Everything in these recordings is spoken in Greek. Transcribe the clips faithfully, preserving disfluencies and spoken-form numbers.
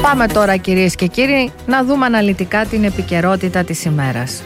Πάμε τώρα, κυρίες και κύριοι, να δούμε αναλυτικά την επικαιρότητα της ημέρας.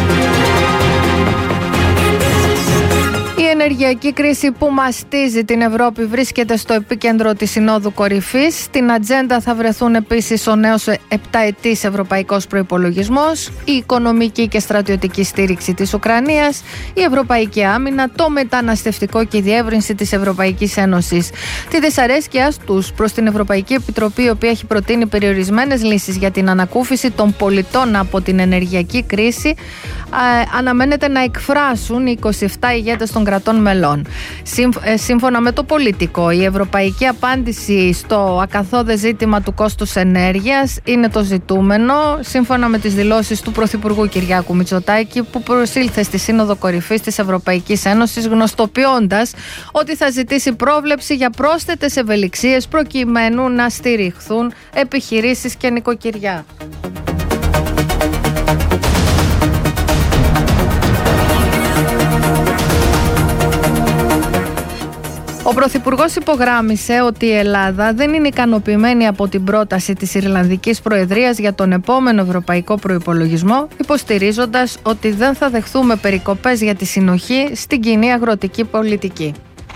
Η ενεργειακή κρίση που μαστίζει την Ευρώπη βρίσκεται στο επίκεντρο της Συνόδου Κορυφής. Στην ατζέντα θα βρεθούν επίσης ο νέος επταετής ευρωπαϊκός προϋπολογισμός, η οικονομική και στρατιωτική στήριξη της Ουκρανίας, η ευρωπαϊκή άμυνα, το μεταναστευτικό και η διεύρυνση της Ευρωπαϊκής Ένωσης. Τη δυσαρέσκεια τους προς την Ευρωπαϊκή Επιτροπή, η οποία έχει προτείνει περιορισμένες λύσεις για την ανακούφιση των πολιτών από την ενεργειακή κρίση, αναμένεται να εκφράσουν οι είκοσι επτά ηγέτες των κρατών μελών. Σύμφωνα με το Πολιτικό, η ευρωπαϊκή απάντηση στο ακαθόδε ζήτημα του κόστους ενέργειας είναι το ζητούμενο, σύμφωνα με τις δηλώσεις του Πρωθυπουργού Κυριάκου Μητσοτάκη, που προσήλθε στη Σύνοδο Κορυφής της Ευρωπαϊκής Ένωσης, γνωστοποιώντας ότι θα ζητήσει πρόβλεψη για πρόσθετες ευελιξίες προκειμένου να στηριχθούν επιχειρήσεις και νοικοκυριά. Ο Πρωθυπουργός υπογράμμισε ότι η Ελλάδα δεν είναι ικανοποιημένη από την πρόταση της Ιρλανδικής Προεδρίας για τον επόμενο ευρωπαϊκό προϋπολογισμό, υποστηρίζοντας ότι δεν θα δεχθούμε περικοπές για τη συνοχή στην κοινή αγροτική πολιτική.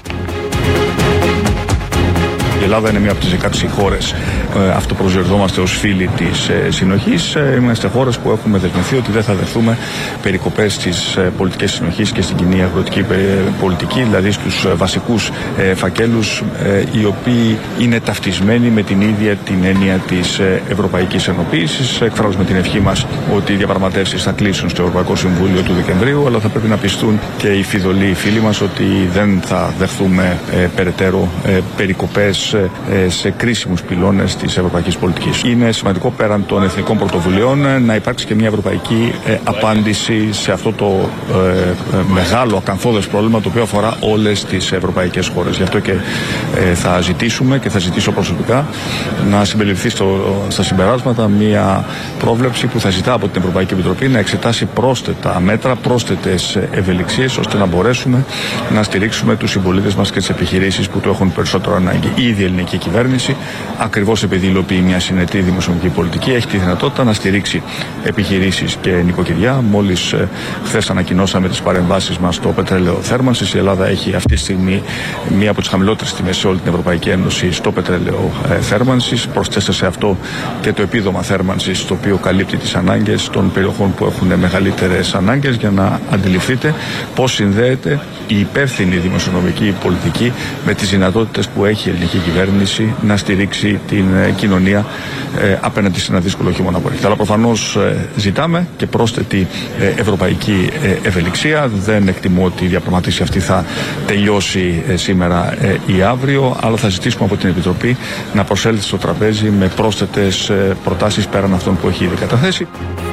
Η Ελλάδα είναι μία από τις δεκαέξι χώρες, ε, αυτό προσδιορίζομαστε ως φίλοι της ε, συνοχής. Ε, είμαστε χώρες που έχουμε δεσμευθεί ότι δεν θα δεχθούμε περικοπές στις ε, πολιτικές συνοχής και στην κοινή αγροτική ε, πολιτική, δηλαδή στους ε, βασικούς ε, φακέλους, ε, οι οποίοι είναι ταυτισμένοι με την ίδια την έννοια της ε, ευρωπαϊκής ενοποίησης. Εκφράζουμε την ευχή μας ότι οι διαπραγματεύσεις θα κλείσουν στο Ευρωπαϊκό Συμβούλιο του Δεκεμβρίου, αλλά θα πρέπει να πιστούν και οι φιδωλοί φίλοι μας ότι δεν θα δεχθούμε ε, περαιτέρω ε, περικοπές σε κρίσιμους πυλώνες της ευρωπαϊκής πολιτικής. Είναι σημαντικό πέραν των εθνικών πρωτοβουλειών να υπάρξει και μια ευρωπαϊκή απάντηση σε αυτό το μεγάλο ακαθόδες πρόβλημα, το οποίο αφορά όλες τις ευρωπαϊκές χώρες. Γι' αυτό και θα ζητήσουμε και θα ζητήσω προσωπικά να συμπεριληφθεί στο, στα συμπεράσματα μια πρόβλεψη που θα ζητά από την Ευρωπαϊκή Επιτροπή να εξετάσει πρόσθετα μέτρα, πρόσθετες ευελιξίες, ώστε να μπορέσουμε να στηρίξουμε τους συμπολίτες μας και τις επιχειρήσεις που το έχουν περισσότερο ανάγκη. Η ελληνική κυβέρνηση, ακριβώς επειδή υλοποιεί μια συνετή δημοσιονομική πολιτική, έχει τη δυνατότητα να στηρίξει επιχειρήσεις και νοικοκυριά. Μόλις ε, χθες ανακοινώσαμε τις παρεμβάσεις μας στο πετρέλαιο θέρμανσης. Η Ελλάδα έχει αυτή τη στιγμή μία από τις χαμηλότερες τιμές σε όλη την Ευρωπαϊκή Ένωση στο πετρέλαιο ε, θέρμανσης. Προσθέστε σε αυτό και το επίδομα θέρμανσης, το οποίο καλύπτει τις ανάγκες των περιοχών που έχουν μεγαλύτερες ανάγκες, για να αντιληφθείτε πώς συνδέεται η υπεύθυνη δημοσιονομική πολιτική με τις δυνατότητες που έχει η ελληνική κυβέρνηση να στηρίξει την ε, κοινωνία ε, απέναντι σε ένα δύσκολο χειμώνα που έρχεται. Αλλά προφανώς ε, ζητάμε και πρόσθετη ε, ευρωπαϊκή ε, ευελιξία. Δεν εκτιμώ ότι η διαπραγματεύση αυτή θα τελειώσει ε, σήμερα ε, ή αύριο, αλλά θα ζητήσουμε από την Επιτροπή να προσέλθει στο τραπέζι με πρόσθετες ε, προτάσεις πέραν αυτών που έχει ήδη καταθέσει.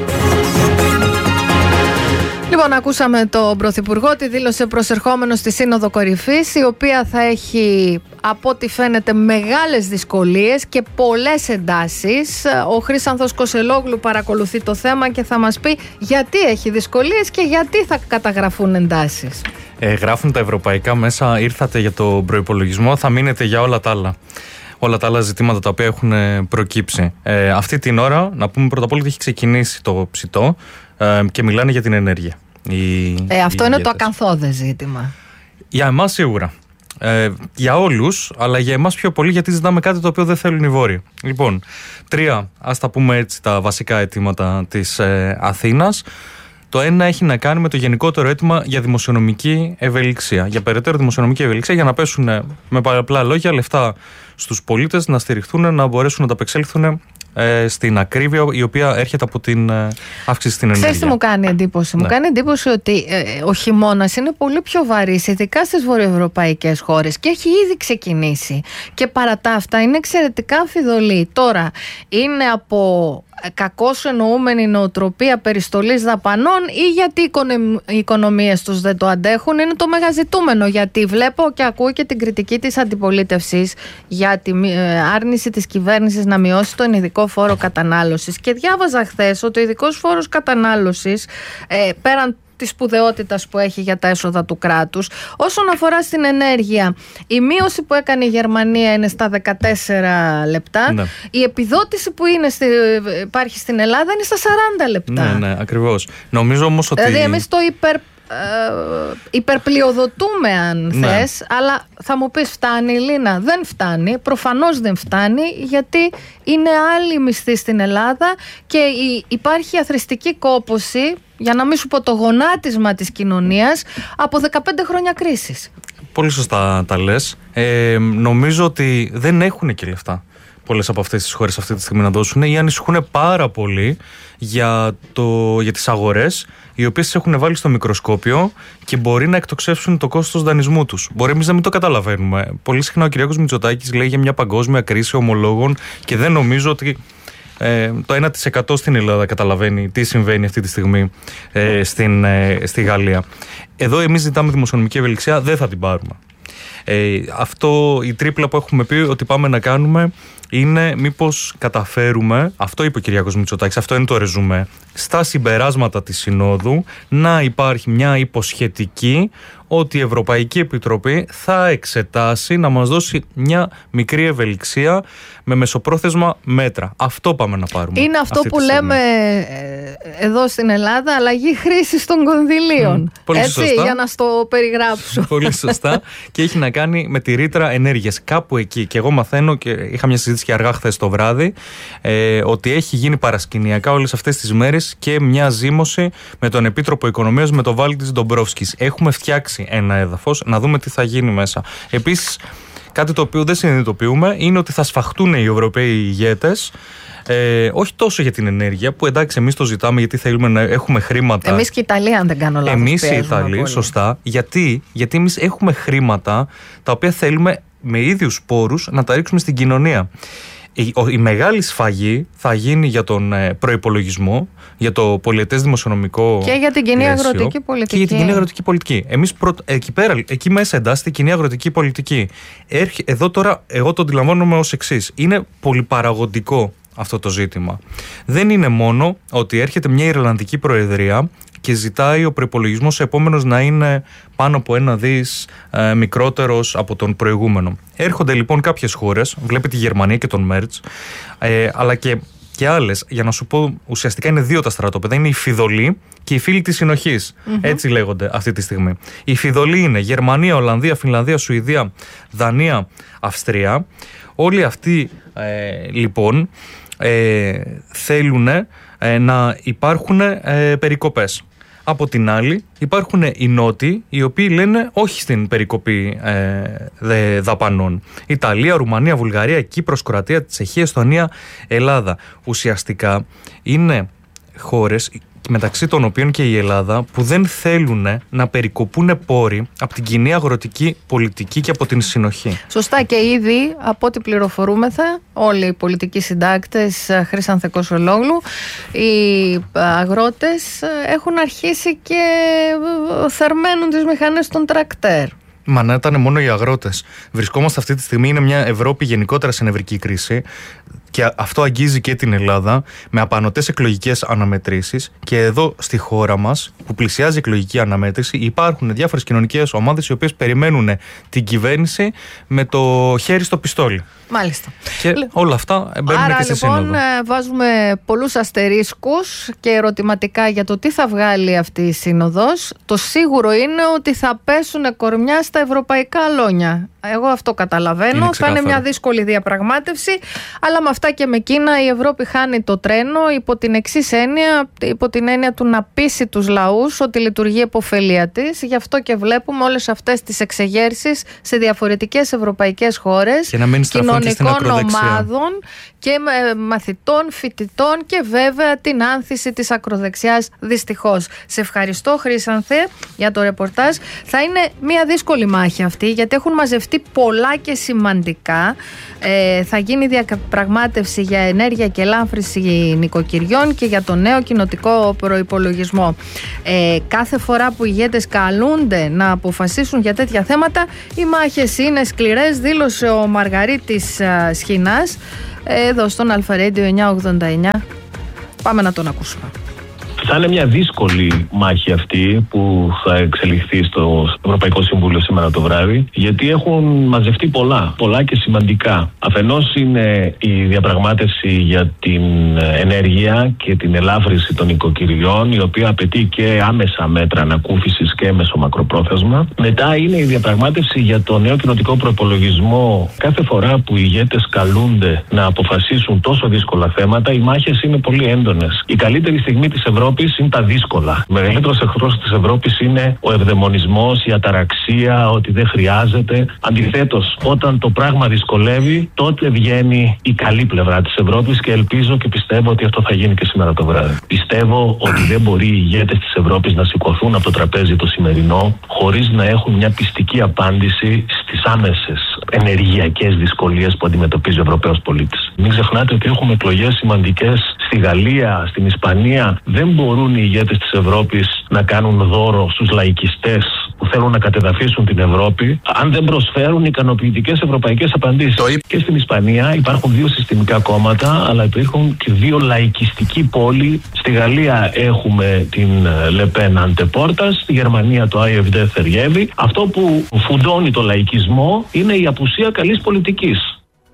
Λοιπόν, ακούσαμε τον Πρωθυπουργό ότι δήλωσε προσερχόμενο στη Σύνοδο Κορυφής, η οποία θα έχει, από ό,τι φαίνεται, μεγάλες δυσκολίες και πολλές εντάσεις. Ο Χρήσανθος Κωσελόγλου παρακολουθεί το θέμα και θα μας πει γιατί έχει δυσκολίες και γιατί θα καταγραφούν εντάσεις. Ε, γράφουν τα ευρωπαϊκά μέσα, ήρθατε για τον προϋπολογισμό, θα μείνετε για όλα τα άλλα. Όλα τα άλλα ζητήματα τα οποία έχουν προκύψει. Ε, αυτή την ώρα, να πούμε πρώτα απ' όλα ότι έχει ξεκινήσει το ψητό ε, και μιλάνε για την ενέργεια. Οι, ε, αυτό οι είναι ηγέτες. το ακαθόδες ζήτημα. Για εμάς σίγουρα. Ε, για όλους, αλλά για εμάς πιο πολύ, γιατί ζητάμε κάτι το οποίο δεν θέλουν οι Βόρειοι. Λοιπόν, τρία, ας τα πούμε έτσι, τα βασικά αιτήματα της ε, Αθήνας. Το ένα έχει να κάνει με το γενικότερο αίτημα για δημοσιονομική ευελιξία. Για περαιτέρω δημοσιονομική ευελιξία, για να πέσουν με απλά λόγια λεφτά στους πολίτες, να στηριχθούν, να μπορέσουν να ανταπεξέλθουν ε, στην ακρίβεια, η οποία έρχεται από την ε, αύξηση στην ενέργεια. Ξέρεις τι μου κάνει εντύπωση? Ναι. Μου κάνει εντύπωση ότι ε, ο χειμώνας είναι πολύ πιο βαρύς, ειδικά στις βορειοευρωπαϊκές χώρες, και έχει ήδη ξεκινήσει. Και παρά τα αυτά είναι εξαιρετικά αμφιδολή. Τώρα, είναι από κακώς εννοούμενη νοοτροπία περιστολής δαπανών ή γιατί οι οικονομίες τους δεν το αντέχουν, είναι το μεγαζητούμενο. Γιατί βλέπω και ακούω και την κριτική της αντιπολίτευσης για την άρνηση της κυβέρνησης να μειώσει τον ειδικό φόρο κατανάλωσης. Και διάβαζα χθες ότι ο ειδικός φόρος κατανάλωσης, ε, πέραν της σπουδαιότητας που έχει για τα έσοδα του κράτους. Όσον αφορά στην ενέργεια, η μείωση που έκανε η Γερμανία είναι στα δεκατέσσερα λεπτά. Ναι. Η επιδότηση που είναι στη, υπάρχει στην Ελλάδα είναι στα σαράντα λεπτά. Ναι, ναι, ακριβώς. Νομίζω όμως ότι... Δηλαδή εμείς το υπερ... Uh, υπερπλειοδοτούμε αν ναι. θες, αλλά θα μου πεις φτάνει Λίνα? Δεν φτάνει, προφανώς δεν φτάνει, γιατί είναι άλλη μισθή στην Ελλάδα και η, υπάρχει αθροιστική κόπωση, για να μην σου πω το γονάτισμα της κοινωνίας, από δεκαπέντε χρόνια κρίσης. Πολύ σωστά τα λες. ε, Νομίζω ότι δεν έχουν και λεφτά πολλές από αυτές τις χώρες αυτή τη στιγμή να δώσουν, ή ανησυχούν πάρα πολύ για, το, για τις αγορές, οι οποίες τις έχουν βάλει στο μικροσκόπιο και μπορεί να εκτοξεύσουν το κόστος δανεισμού τους. Μπορεί εμείς να μην το καταλαβαίνουμε. Πολύ συχνά ο Κυριάκος Μητσοτάκης λέει για μια παγκόσμια κρίση ομολόγων και δεν νομίζω ότι ε, το ένα τοις εκατό στην Ελλάδα καταλαβαίνει τι συμβαίνει αυτή τη στιγμή ε, στην, ε, στη Γαλλία. Εδώ εμείς ζητάμε δημοσιονομική ευελιξία, δεν θα την πάρουμε. Ε, αυτό η τρίπλα που έχουμε πει ότι πάμε να κάνουμε είναι μήπως καταφέρουμε, αυτό είπε ο Κυριάκος Μητσοτάκης, αυτό είναι το ρεζουμέ, στα συμπεράσματα της Συνόδου να υπάρχει μια υποσχετική ότι η Ευρωπαϊκή Επιτροπή θα εξετάσει να μας δώσει μια μικρή ευελιξία με μεσοπρόθεσμα μέτρα. Αυτό πάμε να πάρουμε. Είναι αυτό που λέμε ε, εδώ στην Ελλάδα, αλλαγή χρήσης των κονδυλίων. Mm, πολύ Έτσι, σωστά. Για να στο περιγράψω. Πολύ σωστά. Και έχει να κάνει με τη ρήτρα ενέργειας. Κάπου εκεί. Και εγώ μαθαίνω, και είχα μια συζήτηση και αργά χθες το βράδυ, ε, ότι έχει γίνει παρασκηνιακά όλες αυτές τις μέρες και μια ζήμωση με τον Επίτροπο Οικονομίας, με τον Βάλτις Ντομπρόφσκης. Έχουμε φτιάξει ένα έδαφος, να δούμε τι θα γίνει μέσα. Επίσης, κάτι το οποίο δεν συνειδητοποιούμε είναι ότι θα σφαχτούν οι Ευρωπαίοι ηγέτες. Ε, όχι τόσο για την ενέργεια, που εντάξει εμείς το ζητάμε γιατί θέλουμε να έχουμε χρήματα. Εμείς και η Ιταλία, αν δεν κάνω λάθος. Εμείς οι Ιταλοί, σωστά. Γιατί, γιατί εμείς έχουμε χρήματα τα οποία θέλουμε με ίδιους πόρους να τα ρίξουμε στην κοινωνία. Η, η μεγάλη σφαγή θα γίνει για τον ε, προϋπολογισμό, για το πολιετές δημοσιονομικό και για την κοινή πλαίσιο, αγροτική πολιτική. Και για την κοινή αγροτική πολιτική. Εμείς πρω, εκεί, πέρα, εκεί μέσα εντάσσεται η κοινή αγροτική πολιτική. Έρχε, εδώ τώρα εγώ το αντιλαμβάνομαι ως εξής. Είναι πολυπαραγωγικό αυτό το ζήτημα. Δεν είναι μόνο ότι έρχεται μια Ιρλανδική Προεδρία και ζητάει ο προϋπολογισμός επόμενος να είναι πάνω από ένα δις ε, μικρότερος από τον προηγούμενο. Έρχονται λοιπόν κάποιες χώρες, βλέπει τη Γερμανία και τον Μέρτς, ε, αλλά και, και άλλες, για να σου πω ουσιαστικά είναι δύο τα στρατόπεδα, είναι η Φιδωλή και οι φίλοι της συνοχής, mm-hmm. έτσι λέγονται αυτή τη στιγμή. Η Φιδωλή είναι Γερμανία, Ολλανδία, Φινλανδία, Σουηδία, Δανία, Αυστρία. Όλοι αυτοί ε, λοιπόν ε, θέλουν ε, να υπάρχουν ε, περικοπές. Από την άλλη υπάρχουν οι νότιοι, οι οποίοι λένε όχι στην περικοπή ε, δαπανών. Ιταλία, Ρουμανία, Βουλγαρία, Κύπρος, Κροατία, Τσεχία, Εστονία, Ελλάδα. Ουσιαστικά είναι χώρες, μεταξύ των οποίων και η Ελλάδα, που δεν θέλουν να περικοπούν πόροι από την κοινή αγροτική πολιτική και από την συνοχή. Σωστά, και ήδη από ό,τι πληροφορούμεθα, όλοι οι πολιτικοί συντάκτες, Χρήσανθε Κοσολόγλου, οι αγρότες έχουν αρχίσει και θερμαίνουν τις μηχανές των τρακτέρ. Μα να ήταν μόνο οι αγρότες. Βρισκόμαστε αυτή τη στιγμή, είναι μια Ευρώπη γενικότερα σε νευρική κρίση. Και αυτό αγγίζει και την Ελλάδα με απανωτές εκλογικές αναμετρήσεις. Και εδώ στη χώρα μας, που πλησιάζει η εκλογική αναμέτρηση, υπάρχουν διάφορες κοινωνικές ομάδες οι οποίες περιμένουν την κυβέρνηση με το χέρι στο πιστόλι. Μάλιστα. Και όλα αυτά μπαίνουν Άρα, και στη λοιπόν, σύνοδο. βάζουμε πολλούς αστερίσκους και ερωτηματικά για το τι θα βγάλει αυτή η σύνοδος. Το σίγουρο είναι ότι θα πέσουν κορμιά στα ευρωπαϊκά αλόνια. Εγώ αυτό καταλαβαίνω. Είναι θα είναι μια δύσκολη διαπραγμάτευση, αλλά με αυτά και με εκείνα η Ευρώπη χάνει το τρένο υπό την εξής έννοια, υπό την έννοια του να πείσει τους λαούς ότι λειτουργεί επωφελία της. Γι' αυτό και βλέπουμε όλες αυτές τις εξεγέρσεις σε διαφορετικές ευρωπαϊκές χώρες, κοινωνικών ομάδων και μαθητών, φοιτητών και βέβαια την άνθηση της ακροδεξιάς, δυστυχώς. Σε ευχαριστώ, Χρήσανθε, για το ρεπορτάζ. Θα είναι μια δύσκολη μάχη αυτή, γιατί έχουν μαζευτεί πολλά και σημαντικά. Ε, θα γίνει διαπραγμάτευση για ενέργεια και ελάφρυνση νοικοκυριών και για το νέο κοινοτικό προϋπολογισμό. Ε, κάθε φορά που οι ηγέτες καλούνται να αποφασίσουν για τέτοια θέματα, οι μάχες είναι σκληρές, δήλωσε ο Μαργαρίτης α, Σχοινάς εδώ στον Αλφα Radio εννιακόσια ογδόντα εννιά. Πάμε να τον ακούσουμε. Θα είναι μια δύσκολη μάχη αυτή που θα εξελιχθεί στο Ευρωπαϊκό Συμβούλιο σήμερα το βράδυ, γιατί έχουν μαζευτεί πολλά, πολλά και σημαντικά. Αφενός είναι η διαπραγμάτευση για την ενέργεια και την ελάφρυνση των οικοκυριών, η οποία απαιτεί και άμεσα μέτρα ανακούφισης και μεσομακροπρόθεσμα. Μετά είναι η διαπραγμάτευση για το νέο κοινοτικό προϋπολογισμό. Κάθε φορά που οι ηγέτες καλούνται να αποφασίσουν τόσο δύσκολα θέματα, οι μάχες είναι πολύ έντονες. Η καλύτερη στιγμή της Ευρώπης είναι τα δύσκολα. Ο μεγαλύτερος εχθρός της Ευρώπης είναι ο ευδαιμονισμός, η αταραξία, ότι δεν χρειάζεται. Αντιθέτως, όταν το πράγμα δυσκολεύει, τότε βγαίνει η καλή πλευρά της Ευρώπης και ελπίζω και πιστεύω ότι αυτό θα γίνει και σήμερα το βράδυ. Πιστεύω ότι δεν μπορεί οι ηγέτες της Ευρώπης να σηκωθούν από το τραπέζι το σημερινό χωρίς να έχουν μια πιστική απάντηση στις άμεσες ενεργειακές δυσκολίες που αντιμετωπίζει ο Ευρωπαίος πολίτης. Μην ξεχνάτε ότι έχουμε εκλογές σημαντικές στη Γαλλία, στην Ισπανία. Δεν μπορούν οι ηγέτες της Ευρώπης να κάνουν δώρο στους λαϊκιστές που θέλουν να κατεδαφίσουν την Ευρώπη, αν δεν προσφέρουν ικανοποιητικές ευρωπαϊκές απαντήσεις. Και στην Ισπανία υπάρχουν δύο συστημικά κόμματα, αλλά υπάρχουν και δύο λαϊκιστικοί πόλοι. Στη Γαλλία έχουμε την Λεπέν Αντεπόρτας, στη Γερμανία το άι εφ ντι Θεριέβη. Αυτό που φουντώνει το λαϊκισμό είναι η απουσία καλής πολιτικής.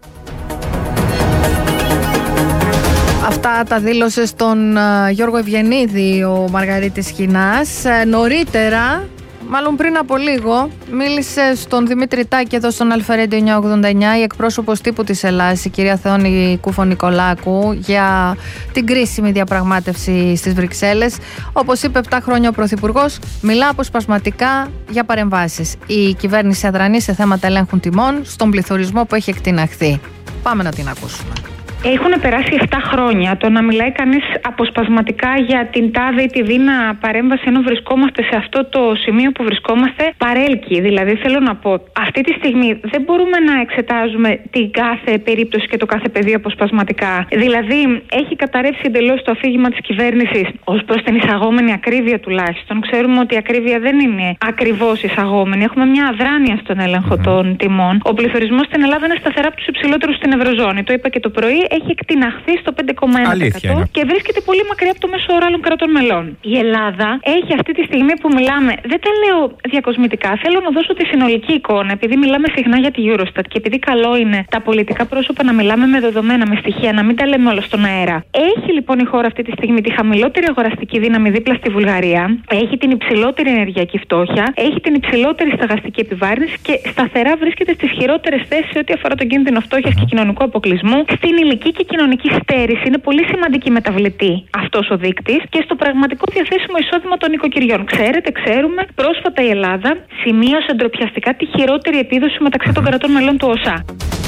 Αυτά τα δήλωσε στον uh, Γιώργο Ευγενίδη ο Μαργαρίτης Χινάς. Uh, νωρίτερα, μάλλον πριν από λίγο, μίλησε στον Δημήτρη Τάκη εδώ στον Αλφα Radio εννιακόσια ογδόντα εννιά η εκπρόσωπος τύπου της Ελλάδας, η κυρία Θεόνη Κούφο-Νικολάκου, για την κρίσιμη διαπραγμάτευση στις Βρυξέλλες. Όπως είπε επτά χρόνια ο Πρωθυπουργός, μιλά αποσπασματικά για παρεμβάσεις. Η κυβέρνηση αδρανεί σε θέματα ελέγχου τιμών στον πληθωρισμό που έχει εκτιναχθεί. Πάμε να την ακούσουμε. Έχουν περάσει επτά χρόνια. Το να μιλάει κανείς αποσπασματικά για την τάδε ή τη δίνα παρέμβαση ενώ βρισκόμαστε σε αυτό το σημείο που βρισκόμαστε παρέλκει. Δηλαδή, θέλω να πω, αυτή τη στιγμή δεν μπορούμε να εξετάζουμε την κάθε περίπτωση και το κάθε πεδίο αποσπασματικά. Δηλαδή, έχει καταρρεύσει εντελώς το αφήγημα της κυβέρνησης ως προς την εισαγόμενη ακρίβεια τουλάχιστον. Ξέρουμε ότι η ακρίβεια δεν είναι ακριβώς εισαγόμενη. Έχουμε μια αδράνεια στον έλεγχο mm-hmm. των τιμών. Ο πληθωρισμός στην Ελλάδα είναι σταθερά από τους υψηλότερους στην Ευρωζώνη. Το είπα και το πρωί. Έχει εκτιναχθεί στο πέντε κόμμα ένα τοις εκατό και βρίσκεται πολύ μακριά από το μέσο όρο άλλων κρατών μελών. Η Ελλάδα έχει αυτή τη στιγμή που μιλάμε, δεν τα λέω διακοσμητικά, θέλω να δώσω τη συνολική εικόνα, επειδή μιλάμε συχνά για τη Eurostat και επειδή καλό είναι τα πολιτικά πρόσωπα να μιλάμε με δεδομένα, με στοιχεία, να μην τα λέμε όλα στον αέρα. Έχει λοιπόν η χώρα αυτή τη στιγμή τη χαμηλότερη αγοραστική δύναμη δίπλα στη Βουλγαρία, έχει την υψηλότερη ενεργειακή φτώχεια, έχει την υψηλότερη στεγαστική επιβάρυνση και σταθερά βρίσκεται στις χειρότερες θέσεις σε ό,τι αφορά τον κίνδυνο φτώχειας και κοινωνικού αποκλεισμού. Στην ηλική και κοινωνική στέρηση είναι πολύ σημαντική μεταβλητή αυτός ο δείκτης και στο πραγματικό διαθέσιμο εισόδημα των νοικοκυριών. Ξέρετε, ξέρουμε, πρόσφατα η Ελλάδα σημείωσε ντροπιαστικά τη χειρότερη επίδοση μεταξύ των κρατών μελών του ΟΣΑ.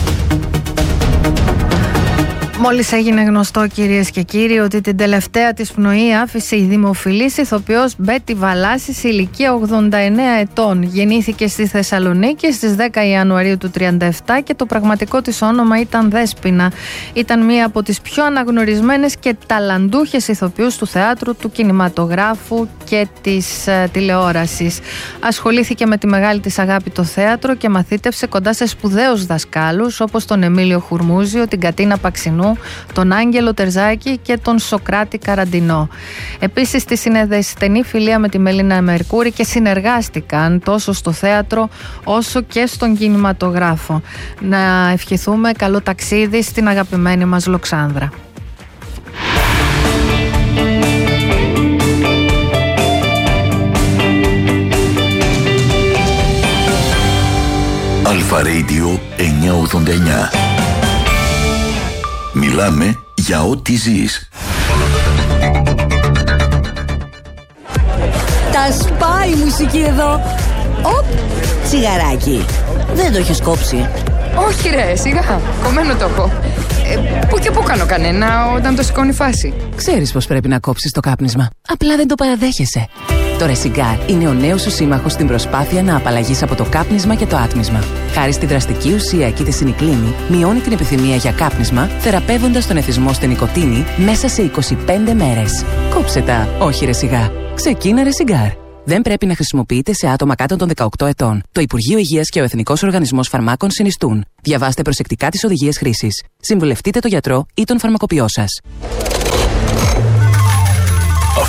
Μόλις έγινε γνωστό, κυρίες και κύριοι, ότι την τελευταία της πνοή άφησε η δημοφιλής ηθοποιός Μπέτη Βαλάση σε ηλικία ογδόντα εννέα ετών. Γεννήθηκε στη Θεσσαλονίκη στις δέκα Ιανουαρίου του τριάντα επτά και το πραγματικό της όνομα ήταν Δέσποινα. Ήταν μία από τις πιο αναγνωρισμένες και ταλαντούχες ηθοποιούς του θεάτρου, του κινηματογράφου και της ε, τηλεόρασης. Ασχολήθηκε με τη μεγάλη της αγάπη το θέατρο και μαθήτευσε κοντά σε σπουδαίους δασκάλους όπως τον Εμίλιο Χουρμούζιο, την Κατίνα Παξινού, τον Άγγελο Τερζάκη και τον Σοκράτη Καραντινό. Επίσης, τη συνέδεσε στενή φιλία με τη Μελίνα Μερκούρη και συνεργάστηκαν τόσο στο θέατρο όσο και στον κινηματογράφο. Να ευχηθούμε καλό ταξίδι στην αγαπημένη μας Λοξάνδρα. Αλφα Radio εννιακόσια ογδόντα εννιά. Μιλάμε για ό,τι ζεις. Τα σπάει η μουσική εδώ. Οπ, τσιγαράκι. Δεν το έχεις κόψει? Όχι ρε, σιγά, κομμένο το έχω. ε, Πού και πού κάνω κανένα όταν το σηκώνει φάση. Ξέρεις πως πρέπει να κόψεις το κάπνισμα, απλά δεν το παραδέχεσαι. Το Ρεσιγκάρ είναι ο νέος σου σύμμαχος στην προσπάθεια να απαλλαγείς από το κάπνισμα και το άτμισμα. Χάρη στη δραστική ουσία κητεσινικλίνη, μειώνει την επιθυμία για κάπνισμα, θεραπεύοντας τον εθισμό στην νοικοτήνη μέσα σε είκοσι πέντε μέρες. Κόψε τα, όχι Ρεσιγά. Ξεκίνα Ρεσιγκάρ. Δεν πρέπει να χρησιμοποιείται σε άτομα κάτω των δεκαοκτώ ετών. Το Υπουργείο Υγείας και ο Εθνικός Οργανισμός Φαρμάκων συνιστούν. Διαβάστε προσεκτικά τις οδηγίες χρήσης. Συμβουλευτείτε τον γιατρό ή τον φαρμακοποιό σας.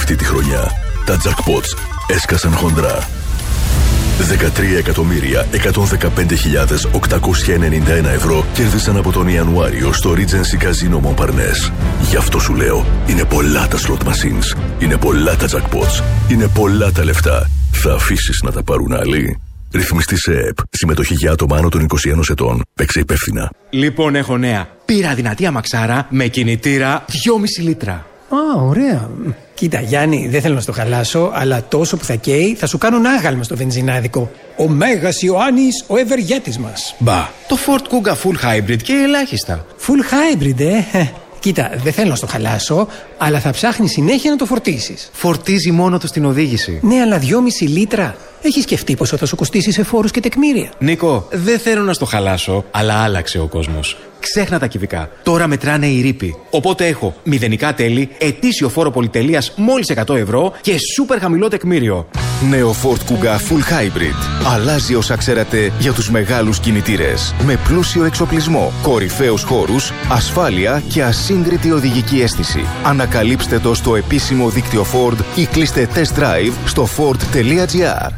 αυτή τη χρονιά τα jackpots έσκασαν χοντρά. δεκατρία εκατομμύρια εκατόν δεκαπέντε χιλιάδες οκτακόσια ενενήντα ένα ευρώ κέρδισαν από τον Ιανουάριο στο Regency Casino Montparnasse. Γι' αυτό σου λέω, είναι πολλά τα slot machines, είναι πολλά τα jackpots, είναι πολλά τα λεφτά. Θα αφήσεις να τα πάρουν άλλοι? Ρυθμιστή σε ΕΕΠ. Συμμετοχή για άτομα άνω των είκοσι ένα ετών. Παίξε υπεύθυνα. Λοιπόν, έχω νέα. Πήρα δυνατή αμαξάρα με κινητήρα δυόμισι λίτρα. Α, ωραία. Κοίτα, Γιάννη, δεν θέλω να στο χαλάσω, αλλά τόσο που θα καίει θα σου κάνουν άγαλμα στο βενζινάδικο. Ο Μέγας Ιωάννης, ο ευεργέτης μας. Μπα, το Ford Kuga Full Hybrid και ελάχιστα. Full Hybrid, ε. Κοίτα, δεν θέλω να στο χαλάσω, αλλά θα ψάχνει συνέχεια να το φορτίσεις. Φορτίζει μόνο του στην οδήγηση. Ναι, αλλά δυόμισι λίτρα. Έχεις σκεφτεί πόσο θα σου κοστίσει σε φόρους και τεκμήρια? Νίκο, δεν θέλω να στο χαλάσω, αλλά άλλαξε ο κόσμος. Ξέχνα τα κυβικά. Τώρα μετράνε οι ρήποι. Οπότε έχω μηδενικά τέλη, ετήσιο φόρο πολυτελείας μόλις εκατό ευρώ και σούπερ χαμηλό τεκμήριο. Νέο Ford Kuga Full Hybrid. Αλλάζει όσα ξέρατε για τους μεγάλους κινητήρες. Με πλούσιο εξοπλισμό, κορυφαίους χώρους, ασφάλεια και ασύγκριτη οδηγική αίσθηση. Ανακαλύψτε το στο επίσημο δίκτυο Ford ή κλείστε test drive στο ford τελεία gr.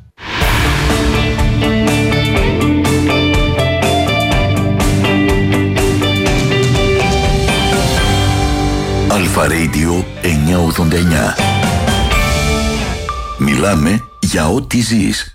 Αλφα Radio εννιακόσια ογδόντα εννιά. Μιλάμε για ό,τι ζεις.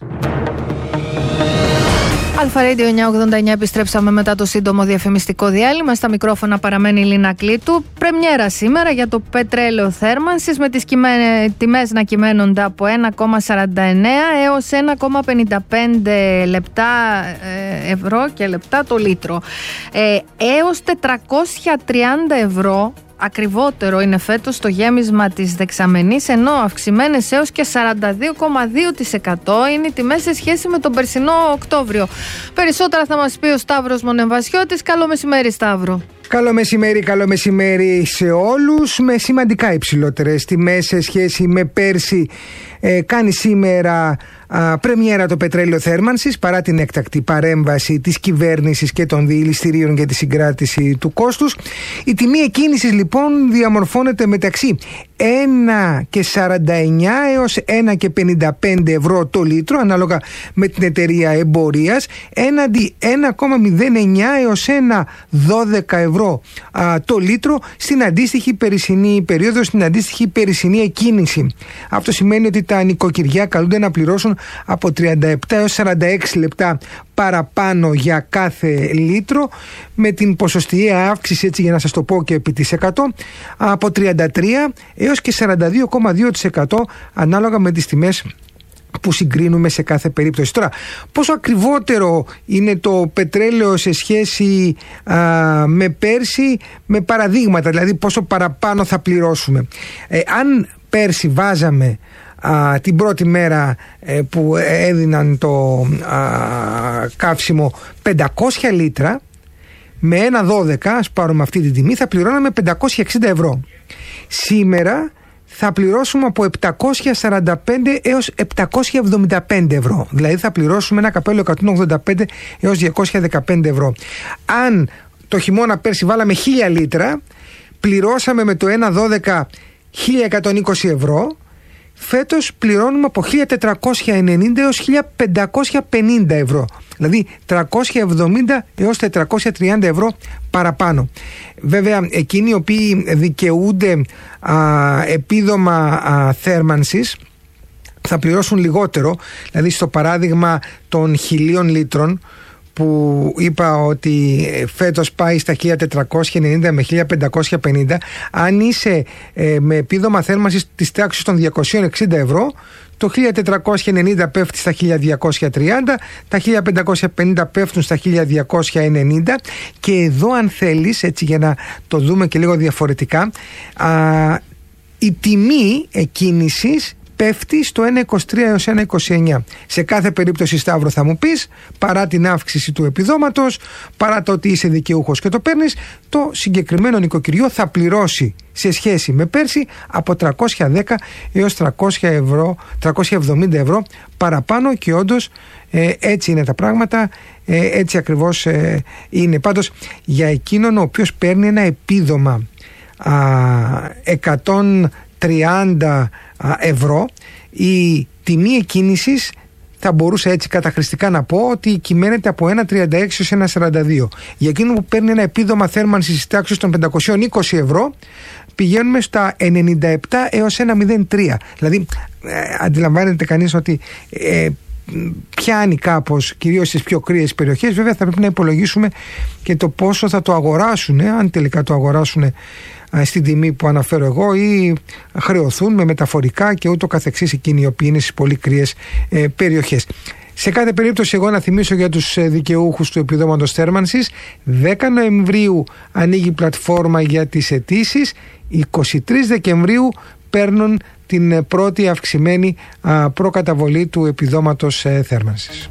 Αλφα Radio εννιακόσια ογδόντα εννιά, επιστρέψαμε μετά το σύντομο διαφημιστικό διάλειμμα. Στα μικρόφωνα παραμένει η Λίνα Κλήτου. Πρεμιέρα σήμερα για το πετρέλαιο θέρμανσης, με τις τιμές να κυμαίνονται από ένα κόμμα σαράντα εννέα έως ένα κόμμα πενήντα πέντε λεπτά, ε, ευρώ και λεπτά το λίτρο. Ε, έως τετρακόσια τριάντα ευρώ ακριβότερο είναι φέτος το γέμισμα της δεξαμενής, ενώ αυξημένες έως και σαράντα δύο κόμμα δύο τοις εκατό είναι οι τιμές σε σχέση με τον περσινό Οκτώβριο. Περισσότερα θα μας πει ο Σταύρος Μονεμβασιώτης. Καλό μεσημέρι, Σταύρο. Καλό μεσημέρι, καλό μεσημέρι σε όλους. Με σημαντικά υψηλότερες τιμές σε σχέση με πέρσι ε, κάνει σήμερα α, πρεμιέρα το πετρέλαιο θέρμανσης, παρά την έκτακτη παρέμβαση της κυβέρνησης και των διηληστηρίων για τη συγκράτηση του κόστους. Η τιμή εκκίνησης λοιπόν διαμορφώνεται μεταξύ ένα κόμμα σαράντα εννέα έως ένα κόμμα πενήντα πέντε ευρώ το λίτρο, ανάλογα με την εταιρεία εμπορίας, έναντι ένα κόμμα μηδέν εννέα έως ένα κόμμα δώδεκα ευρώ α, το λίτρο στην αντίστοιχη περσινή περίοδο, στην αντίστοιχη περσινή εκκίνηση. Αυτό σημαίνει ότι τα νοικοκυριά καλούνται να πληρώσουν από τριάντα επτά έως σαράντα έξι λεπτά παραπάνω για κάθε λίτρο, με την ποσοστιαία αύξηση, έτσι για να σας το πω και επί της εκατό, από τριάντα τρία έως και σαράντα δύο κόμμα δύο τοις εκατό ανάλογα με τις τιμές που συγκρίνουμε σε κάθε περίπτωση. Τώρα, πόσο ακριβότερο είναι το πετρέλαιο σε σχέση α, με πέρσι, με παραδείγματα, δηλαδή πόσο παραπάνω θα πληρώσουμε. Ε, αν πέρσι βάζαμε α, την πρώτη μέρα ε, που έδιναν το α, καύσιμο πεντακόσια λίτρα, με ένα δώδεκα, ας πάρουμε αυτή την τιμή, θα πληρώναμε πεντακόσια εξήντα ευρώ. Σήμερα θα πληρώσουμε από επτακόσια σαράντα πέντε έως επτακόσια εβδομήντα πέντε ευρώ. Δηλαδή θα πληρώσουμε ένα καπέλο εκατόν ογδόντα πέντε έως διακόσια δεκαπέντε ευρώ. Αν το χειμώνα πέρσι βάλαμε χίλια λίτρα, πληρώσαμε με το ένα δώδεκα χίλια εκατόν είκοσι ευρώ. Φέτος πληρώνουμε από χίλια τετρακόσια ενενήντα έως χίλια πεντακόσια πενήντα ευρώ. Δηλαδή τριακόσια εβδομήντα έως τετρακόσια τριάντα ευρώ παραπάνω. Βέβαια, εκείνοι οι οποίοι δικαιούνται α, επίδομα α, θέρμανσης θα πληρώσουν λιγότερο. Δηλαδή, στο παράδειγμα των χιλίων λίτρων που είπα ότι φέτος πάει στα χίλια τετρακόσια ενενήντα με χίλια πεντακόσια πενήντα, αν είσαι ε, με επίδομα θέρμανσης της τάξης των διακόσια εξήντα ευρώ, το χίλια τετρακόσια ενενήντα πέφτει στα χίλια διακόσια τριάντα, τα χίλια πεντακόσια πενήντα πέφτουν στα χίλια διακόσια ενενήντα, και εδώ, αν θέλεις, έτσι για να το δούμε και λίγο διαφορετικά, α, η τιμή εκκίνησης πέφτει στο ένα κόμμα είκοσι τρία έως ένα κόμμα είκοσι εννέα. Σε κάθε περίπτωση, Σταύρο, θα μου πεις, παρά την αύξηση του επιδόματος, παρά το ότι είσαι δικαιούχος και το παίρνεις, το συγκεκριμένο νοικοκυριό θα πληρώσει σε σχέση με πέρσι από τριακόσια δέκα έως τριακόσια ευρώ, τριακόσια εβδομήντα ευρώ παραπάνω, και όντως ε, έτσι είναι τα πράγματα, ε, έτσι ακριβώς ε, είναι. Πάντως, για εκείνον ο οποίος παίρνει ένα επίδομα α, εκατόν τριάντα ευρώ, η τιμή εκκίνησης θα μπορούσα έτσι καταχρηστικά να πω ότι κυμαίνεται από ένα κόμμα τριάντα έξι έως ένα κόμμα σαράντα δύο. Για εκείνο που παίρνει ένα επίδομα θέρμανσης της τάξης των πεντακόσια είκοσι ευρώ, πηγαίνουμε στα ενενήντα επτά έως ένα κόμμα μηδέν τρία. Δηλαδή ε, αντιλαμβάνεται κανείς ότι ε, πιάνει κάπως, κυρίως στις πιο κρύες περιοχές. Βέβαια θα πρέπει να υπολογίσουμε και το πόσο θα το αγοράσουν, αν τελικά το αγοράσουν στην τιμή που αναφέρω εγώ, ή χρεωθούν με μεταφορικά και ούτω καθεξής εκείνοι οι οποίοι είναι στις πολύ κρύες ε, περιοχές. Σε κάθε περίπτωση, εγώ να θυμίσω για τους δικαιούχους του επιδόματος θέρμανσης, δέκα Νοεμβρίου ανοίγει η πλατφόρμα για τις αιτήσεις, εικοστή τρίτη Δεκεμβρίου παίρνουν την πρώτη αυξημένη α, προκαταβολή του επιδόματος ε, θέρμανσης.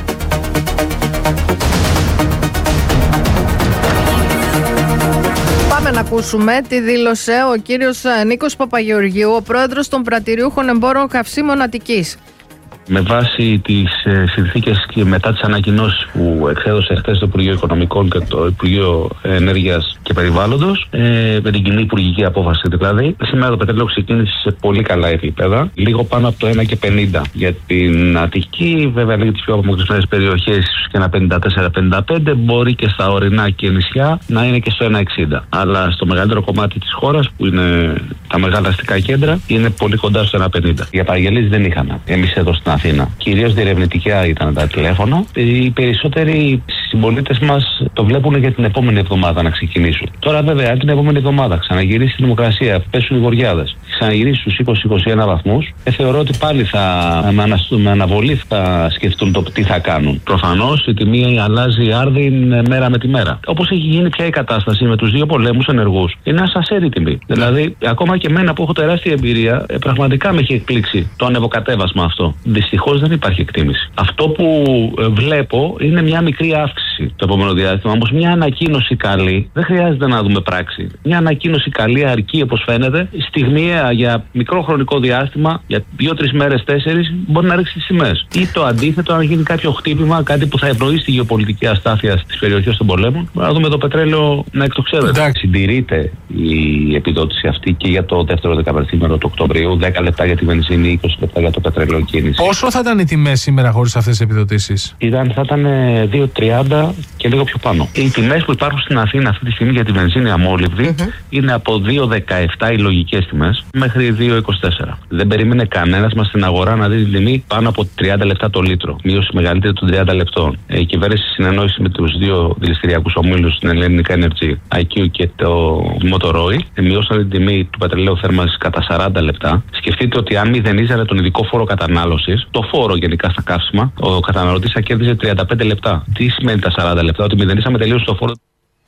Πάμε να ακούσουμε τι δήλωσε ο κύριος Νίκος Παπαγεωργίου, ο πρόεδρος των Πρατηριούχων Εμπόρων Καυσίμων Αττικής. Με βάση τις ε, συνθήκες και μετά τις ανακοινώσεις που εξέδωσε χθες το Υπουργείο Οικονομικών και το Υπουργείο Ενέργειας και Περιβάλλοντος, ε, με την κοινή υπουργική απόφαση δηλαδή, σήμερα το πετρέλαιο ξεκίνησε σε πολύ καλά επίπεδα, λίγο πάνω από το ένα και πενήντα για την Αττική, βέβαια λίγες τις πιο απομακρυσμένες περιοχές, ίσως και ένα πενήντα τέσσερα πενήντα πέντε, μπορεί και στα ορεινά και νησιά να είναι και στο ένα εξήντα. Αλλά στο μεγαλύτερο κομμάτι της χώρας, που είναι τα μεγάλα αστικά κέντρα, είναι πολύ κοντά στο ένα πενήντα. Για παραγγελίες δεν είχαμε εμείς εδώ στην Αθήνα. Κυρίως διερευνητικά ήταν τα τηλέφωνα. Οι περισσότεροι συμπολίτες μας το βλέπουν για την επόμενη εβδομάδα να ξεκινήσουν. Τώρα, βέβαια, αν την επόμενη εβδομάδα ξαναγυρίσει η θερμοκρασία, πέσουν οι βορειάδες, ξαναγυρίσει στους είκοσι με είκοσι ένα βαθμούς, ε, θεωρώ ότι πάλι θα με, με αναβολή θα σκεφτούν το τι θα κάνουν. Προφανώς η τιμή αλλάζει άρδιν μέρα με τη μέρα. Όπως έχει γίνει πια η κατάσταση με τους δύο πολέμους ενεργούς, είναι ένα σασέρι τιμή. Δηλαδή, ακόμα και εμένα που έχω τεράστια εμπειρία, ε, πραγματικά με έχει εκπλήξει το ανεβοκατέβασμα αυτό. Δυστυχώς δεν υπάρχει εκτίμηση. Αυτό που ε, βλέπω είναι μια μικρή αύξηση το επόμενο διάστημα. Όμως μια ανακοίνωση καλή, δεν χρειάζεται να δούμε πράξη. Μια ανακοίνωση καλή αρκεί, όπως φαίνεται, στιγμιαία για μικρό χρονικό διάστημα, για δύο-τρεις μέρες, τέσσερις, μπορεί να ρίξει τις τιμές. Ή το αντίθετο, αν γίνει κάποιο χτύπημα, κάτι που θα ευνοήσει τη γεωπολιτική αστάθεια στις περιοχές των πολέμων, να δούμε το πετρέλαιο να εκτοξεύεται. Συντηρείται η επιδότηση αυτή και για το δεύτερο δεκαπενθήμερο του Οκτωβρίου, δέκα λεπτά για τη βενζίνη, είκοσι λεπτά για το πετρέλαιο κίνηση. Πόσο θα ήταν οι τιμές σήμερα χωρίς αυτές τις επιδοτήσεις? Ήταν, θα ήταν δύο τριάντα και λίγο πιο πάνω. Οι τιμές που υπάρχουν στην Αθήνα αυτή τη στιγμή για τη βενζίνη αμόλυβδη mm-hmm. είναι από δύο δεκαεπτά οι λογικές τιμές μέχρι δύο είκοσι τέσσερα. Δεν περίμενε κανένας μας στην αγορά να δει την τιμή πάνω από τριάντα λεπτά το λίτρο. Μείωση μεγαλύτερη των τριάντα λεπτών. Η κυβέρνηση συνεννόηση με τους δύο δηληστηριακούς ομίλους, την Ελληνικά Energy, άι κιου και το Motoroi, μειώσαν την τιμή του πετρελαίου θέρμανσης κατά σαράντα λεπτά. Σκεφτείτε ότι αν μηδενίζανε τον ειδικό φόρο κατανάλωσης, το φόρο γενικά στα καύσιμα, ο καταναλωτής θα κέρδιζε τριάντα πέντε λεπτά. Τι σημαίνει τα σαράντα λεπτά? Ότι μηδενίσαμε τελείως το φόρο.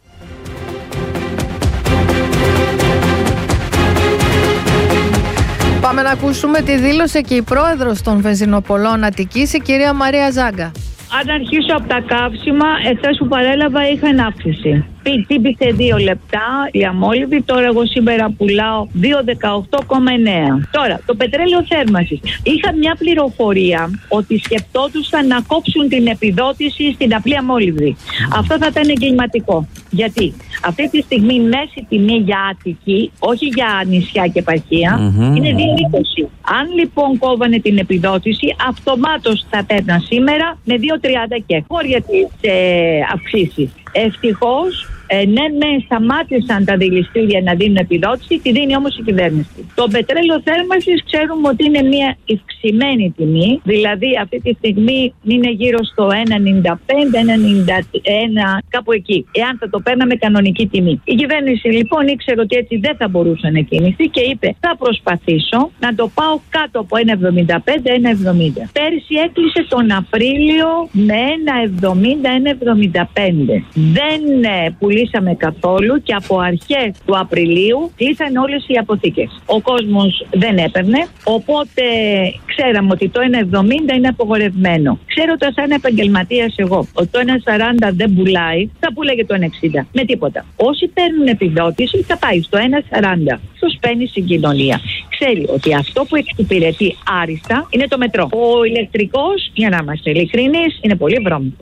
Πάμε να ακούσουμε τι δήλωσε και η πρόεδρος των βενζινοπολών Αττικής, η κυρία Μαρία Ζάγκα. Αν αρχίσω από τα καύσιμα, εχθές που παρέλαβα είχαν αύξηση. Τύπησε δύο λεπτά η αμόλυβη, τώρα εγώ σήμερα πουλάω δύο δεκαοκτώ κόμμα εννέα. Τώρα, το πετρέλαιο θέρμανσης. Είχα μια πληροφορία ότι σκεπτόντουσαν να κόψουν την επιδότηση στην απλή αμόλυβη. Mm. Αυτό θα ήταν εγκληματικό. Γιατί αυτή τη στιγμή μέση τιμή για Αττική, όχι για νησιά και επαρχία, mm-hmm. είναι δύο είκοσι. Αν λοιπόν κόβανε την επιδότηση, αυτομάτως θα παίρναν σήμερα με δύο τριάντα και χώρια τις ε, αυξήσεις. Ευτυχώς, ε, ναι, ναι, σταμάτησαν τα δηληστήρια να δίνουν επιδότηση, τη δίνει όμως η κυβέρνηση. Το πετρέλαιο θέρμανσης ξέρουμε ότι είναι μια ευξημένη τιμή, δηλαδή αυτή τη στιγμή είναι γύρω στο ένα ενενήντα πέντε, ένα ενενήντα ένα, κάπου εκεί, εάν θα το παίρναμε κανονική τιμή. Η κυβέρνηση λοιπόν ήξερε ότι έτσι δεν θα μπορούσε να κινηθεί και είπε: θα προσπαθήσω να το πάω κάτω από ένα εβδομήντα πέντε, ένα εβδομήντα. Πέρσι έκλεισε τον Απρίλιο με ένα εβδομήντα, ένα εβδομήντα πέντε. Δεν ε, πουλήσαμε καθόλου και από αρχές του Απριλίου κλείσαν όλες οι αποθήκες. Ο κόσμος δεν έπαιρνε, οπότε ξέραμε ότι το ένα εβδομήντα είναι απογορευμένο. Ξέρω το σαν επαγγελματίας εγώ ότι το ένα σαράντα δεν πουλάει, θα πουλάγε το ένα εξήντα. Με τίποτα. Όσοι παίρνουν επιδότηση θα πάει στο ένα σαράντα. Τους παίρνει συγκοινωνία. Ξέρει ότι αυτό που εξυπηρετεί άριστα είναι το μετρό. Ο ηλεκτρικός, για να είμαστε ειλικρινείς, είναι πολύ βρώμικος.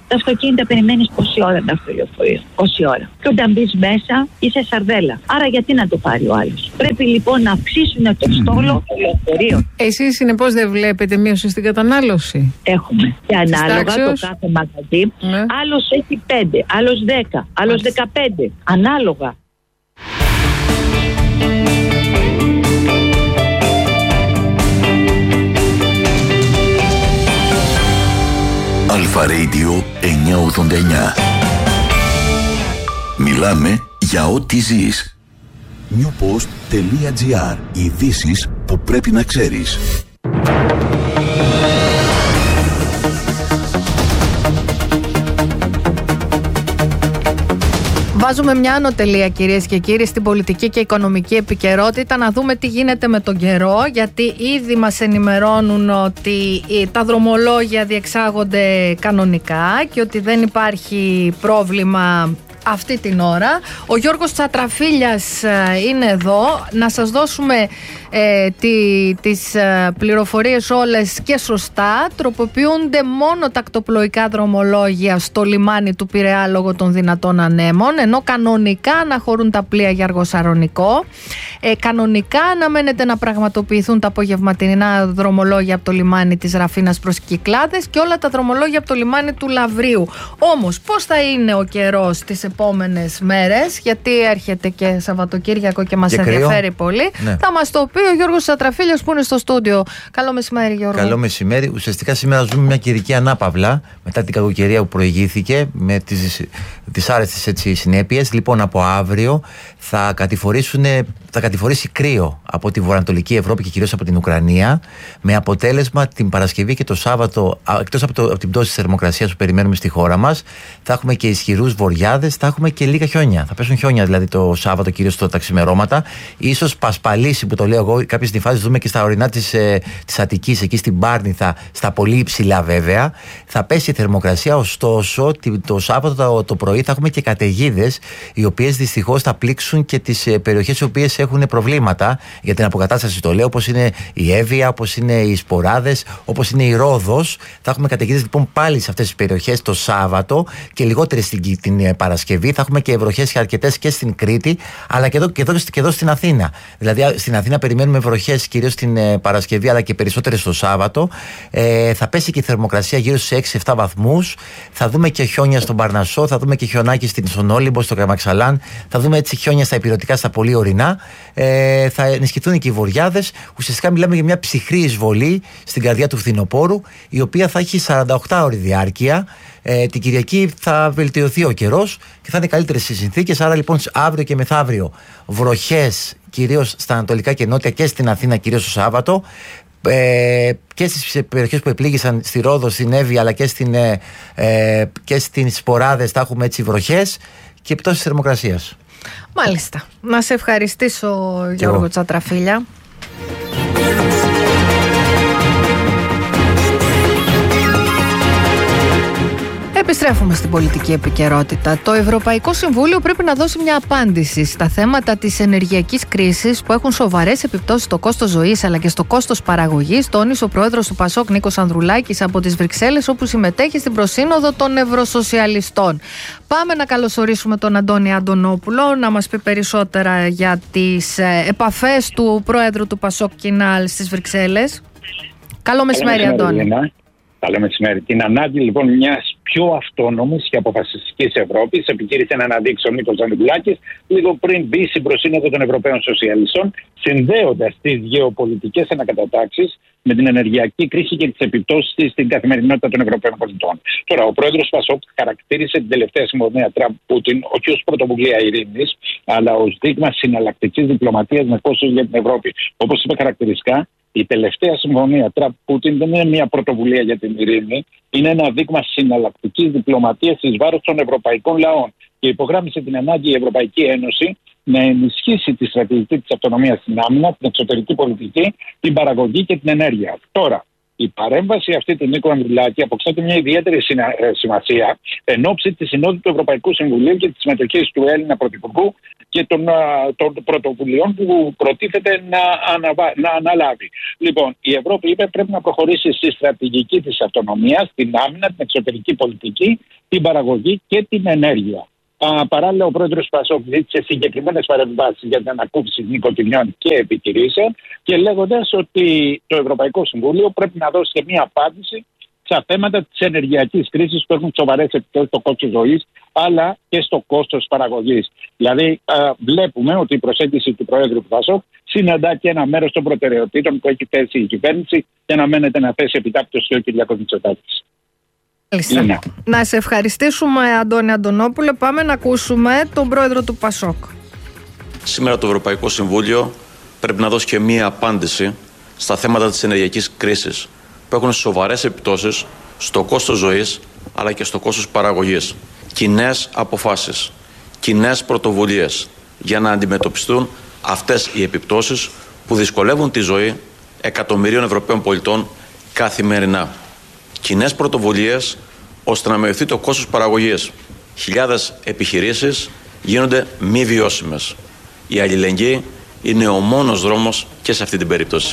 Τα αυτοκίνητα περιμένεις πόση ώρα να στο λεωφορείο. Πόση ώρα. Και όταν μπει μέσα είσαι σαρδέλα. Άρα γιατί να το πάρει ο άλλος. Πρέπει λοιπόν να αυξήσουν το στόλο το λεωφορείο. Εσείς συνεπώς δεν βλέπετε μείωση στην κατανάλωση? Έχουμε. Και ανάλογα το κάθε μαγαζί. Ναι. Άλλος έχει πέντε, άλλος δέκα, άλλος δεκαπέντε. Ανάλογα. Αλφα Radio εννιακόσια ογδόντα εννιά. Μιλάμε για ό,τι ζεις. newpost.gr. Ειδήσεις που πρέπει να ξέρεις. Βάζουμε μια ανωτελεία, κυρίες και κύριοι, στην πολιτική και οικονομική επικαιρότητα, να δούμε τι γίνεται με τον καιρό, γιατί ήδη μας ενημερώνουν ότι τα δρομολόγια διεξάγονται κανονικά και ότι δεν υπάρχει πρόβλημα αυτή την ώρα. Ο Γιώργος Τσατραφίλιας είναι εδώ. Να σας δώσουμε ε, τι, τις ε, πληροφορίες όλες και σωστά. Τροποποιούνται μόνο τα ακτοπλοϊκά δρομολόγια στο λιμάνι του Πειραιά λόγω των δυνατών ανέμων, ενώ κανονικά αναχωρούν τα πλοία για Αργοσαρονικό. Ε, κανονικά αναμένεται να πραγματοποιηθούν τα απογευματινά δρομολόγια από το λιμάνι της Ραφίνας προς Κυκλάδες και όλα τα δρομολόγια από το λιμάνι του Λαβρίου. Όμως πώς θα είναι ο καιρός τις επόμενες μέρες, γιατί έρχεται και Σαββατοκύριακο και μας και ενδιαφέρει πολύ, ναι. Θα μας το πει ο Γιώργος Τσατραφίλιας που είναι στο στούντιο. Καλό μεσημέρι, Γιώργο. Καλό μεσημέρι. Ουσιαστικά σήμερα ζούμε μια καιρική ανάπαυλα μετά την κακοκαιρία που προηγήθηκε με τις, τις άρεστες συνέπειες. Λοιπόν, από αύριο θα κατηφορήσουν, θα κατηφορήσει κρύο από τη βορειοανατολική Ευρώπη και κυρίως από την Ουκρανία, με αποτέλεσμα την Παρασκευή και το Σάββατο, εκτός από, το, από την πτώση της θερμοκρασίας που περιμένουμε στη χώρα μας, θα έχουμε και ισχυρούς βοριάδες, θα έχουμε και λίγα χιόνια. Θα πέσουν χιόνια δηλαδή το Σάββατο, κυρίως τα ξημερώματα. Ίσως πασπαλίσει, που το λέω εγώ, κάποιες νυφάσεις δούμε και στα ορεινά της, ε, της Αττικής, εκεί στην Πάρνηθα, στα πολύ υψηλά βέβαια. Θα πέσει η θερμοκρασία, ωστόσο το Σάββατο το, το πρωί θα έχουμε και καταιγίδες, οι οποίες δυστυχώς θα πλήξουν και τις ε, περιοχές οι οποίες έχουν προβλήματα για την αποκατάσταση, το λέω, όπως είναι η Εύβοια, όπως είναι οι Σποράδες, όπως είναι η Ρόδος. Θα έχουμε καταιγίδες λοιπόν πάλι σε αυτές τις περιοχές το Σάββατο και λιγότερες την, την Παρασκευή. Θα έχουμε και βροχές αρκετές και στην Κρήτη, αλλά και εδώ, και, εδώ, και εδώ στην Αθήνα. Δηλαδή στην Αθήνα περιμένουμε βροχές κυρίως την ε, Παρασκευή, αλλά και περισσότερες το Σάββατο. Ε, θα πέσει και η θερμοκρασία γύρω στους έξι εφτά βαθμούς. Θα δούμε και χιόνια στον Παρνασσό, θα δούμε και χιονάκι στην Όλυμπο, στο Καρμαξαλάν. Θα δούμε έτσι χιόνια στα υπηρετικά, στα πολύ ορεινά. Ε, θα ενισχυθούν και οι βοριάδες. Ουσιαστικά μιλάμε για μια ψυχρή εισβολή στην καρδιά του φθινοπόρου, η οποία θα έχει σαράντα οκτώ ώρη διάρκεια. Ε, την Κυριακή θα βελτιωθεί ο καιρός και θα είναι καλύτερες οι συνθήκες. Άρα λοιπόν αύριο και μεθαύριο βροχές κυρίως στα ανατολικά και νότια και στην Αθήνα, κυρίως το Σάββατο. Ε, και στις περιοχές που επλήγησαν, στη Ρόδο, στην Εύβοια, αλλά και, στην, ε, ε, και στις Σποράδες θα έχουμε έτσι βροχές και πτώσεις θερμοκρασίας. Μάλιστα. Να σε ευχαριστήσω, Γιώργο Τσατραφίλια. Επιστρέφουμε στην πολιτική επικαιρότητα. Το Ευρωπαϊκό Συμβούλιο πρέπει να δώσει μια απάντηση στα θέματα της ενεργειακής κρίσης που έχουν σοβαρές επιπτώσεις στο κόστος ζωής αλλά και στο κόστος παραγωγής, τόνισε ο πρόεδρος του Πασόκ Νίκος Ανδρουλάκης από τις Βρυξέλλες, όπου συμμετέχει στην προσύνοδο των Ευρωσοσιαλιστών. Πάμε να καλωσορίσουμε τον Αντώνη Αντωνόπουλο να μας πει περισσότερα για τις επαφές του πρόεδρου του Πασόκ Κινάλ στις Βρυξέλλες. Καλό μεσημέρι, Αντώνη. Καλό μεσημέρι. Την ανάγκη λοιπόν μιας πιο αυτόνομης και αποφασιστικής Ευρώπης επιχείρησε να αναδείξει ο Νίκος Ανδρουλάκης λίγο πριν μπει στην προσύνοδο των Ευρωπαίων Σοσιαλιστών, συνδέοντας τις γεωπολιτικές ανακατατάξεις με την ενεργειακή κρίση και τις επιπτώσεις της στην καθημερινότητα των Ευρωπαίων πολιτών. Τώρα, ο πρόεδρος Πασόκ χαρακτήρισε την τελευταία συμφωνία Τραμπ-Πούτιν όχι ως πρωτοβουλία ειρήνης, αλλά ως δείγμα συναλλακτικής διπλωματίας με κόστος για την Ευρώπη. Όπως είπε χαρακτηριστικά, η τελευταία συμφωνία Τραμπ-Πούτιν δεν είναι μια πρωτοβουλία για την ειρήνη, είναι ένα δείγμα συναλλακτικής διπλωματίας εις βάρος των ευρωπαϊκών λαών. Και υπογράμμισε την ανάγκη η Ευρωπαϊκή Ένωση να ενισχύσει τη στρατηγική της αυτονομίας στην άμυνα, την εξωτερική πολιτική, την παραγωγή και την ενέργεια. Τώρα, Η παρέμβαση αυτή του Νίκου Ανδρουλάκη αποκτά μια ιδιαίτερη σημασία εν ώψη της Συνόδου του Ευρωπαϊκού Συμβουλίου και της συμμετοχής του Έλληνα Πρωθυπουργού και των, των πρωτοβουλειών που προτίθεται να, αναβα... να αναλάβει. Λοιπόν, η Ευρώπη είπε πρέπει να προχωρήσει στη στρατηγική της αυτονομίας, την άμυνα, την εξωτερική πολιτική, την παραγωγή και την ενέργεια. Α, παράλληλα, ο πρόεδρος Πασόκ ζήτησε συγκεκριμένες παρεμβάσεις για την ανακούφιση νοικοτιμιών και επιχειρήσεων και λέγοντας ότι το Ευρωπαϊκό Συμβούλιο πρέπει να δώσει και μία απάντηση στα θέματα της ενεργειακής κρίσης που έχουν σοβαρές επιπτώσεις στο κόστος ζωής αλλά και στο κόστος παραγωγής. Δηλαδή, α, βλέπουμε ότι η προσέγγιση του Προέδρου Πασόκ συναντά και ένα μέρος των προτεραιοτήτων που έχει θέσει η κυβέρνηση και αναμένεται να θέσει επιτάπητος και ο Κυριάκος Μητσοτάκης. Ναι. Να σε ευχαριστήσουμε, Αντώνη Αντωνόπουλε. Πάμε να ακούσουμε τον πρόεδρο του Πασόκ. Σήμερα το Ευρωπαϊκό Συμβούλιο πρέπει να δώσει και μία απάντηση στα θέματα της ενεργειακής κρίσης που έχουν σοβαρές επιπτώσεις στο κόστος ζωής αλλά και στο κόστος παραγωγής. Κοινές αποφάσεις, κοινές πρωτοβουλίες για να αντιμετωπιστούν αυτές οι επιπτώσεις που δυσκολεύουν τη ζωή εκατομμυρίων Ευρωπαίων πολιτών καθημερινά. Κοινές πρωτοβουλίες ώστε να μειωθεί το κόστος παραγωγής. Χιλιάδες επιχειρήσεις γίνονται μη βιώσιμες. Η αλληλεγγύη είναι ο μόνος δρόμος και σε αυτή την περίπτωση.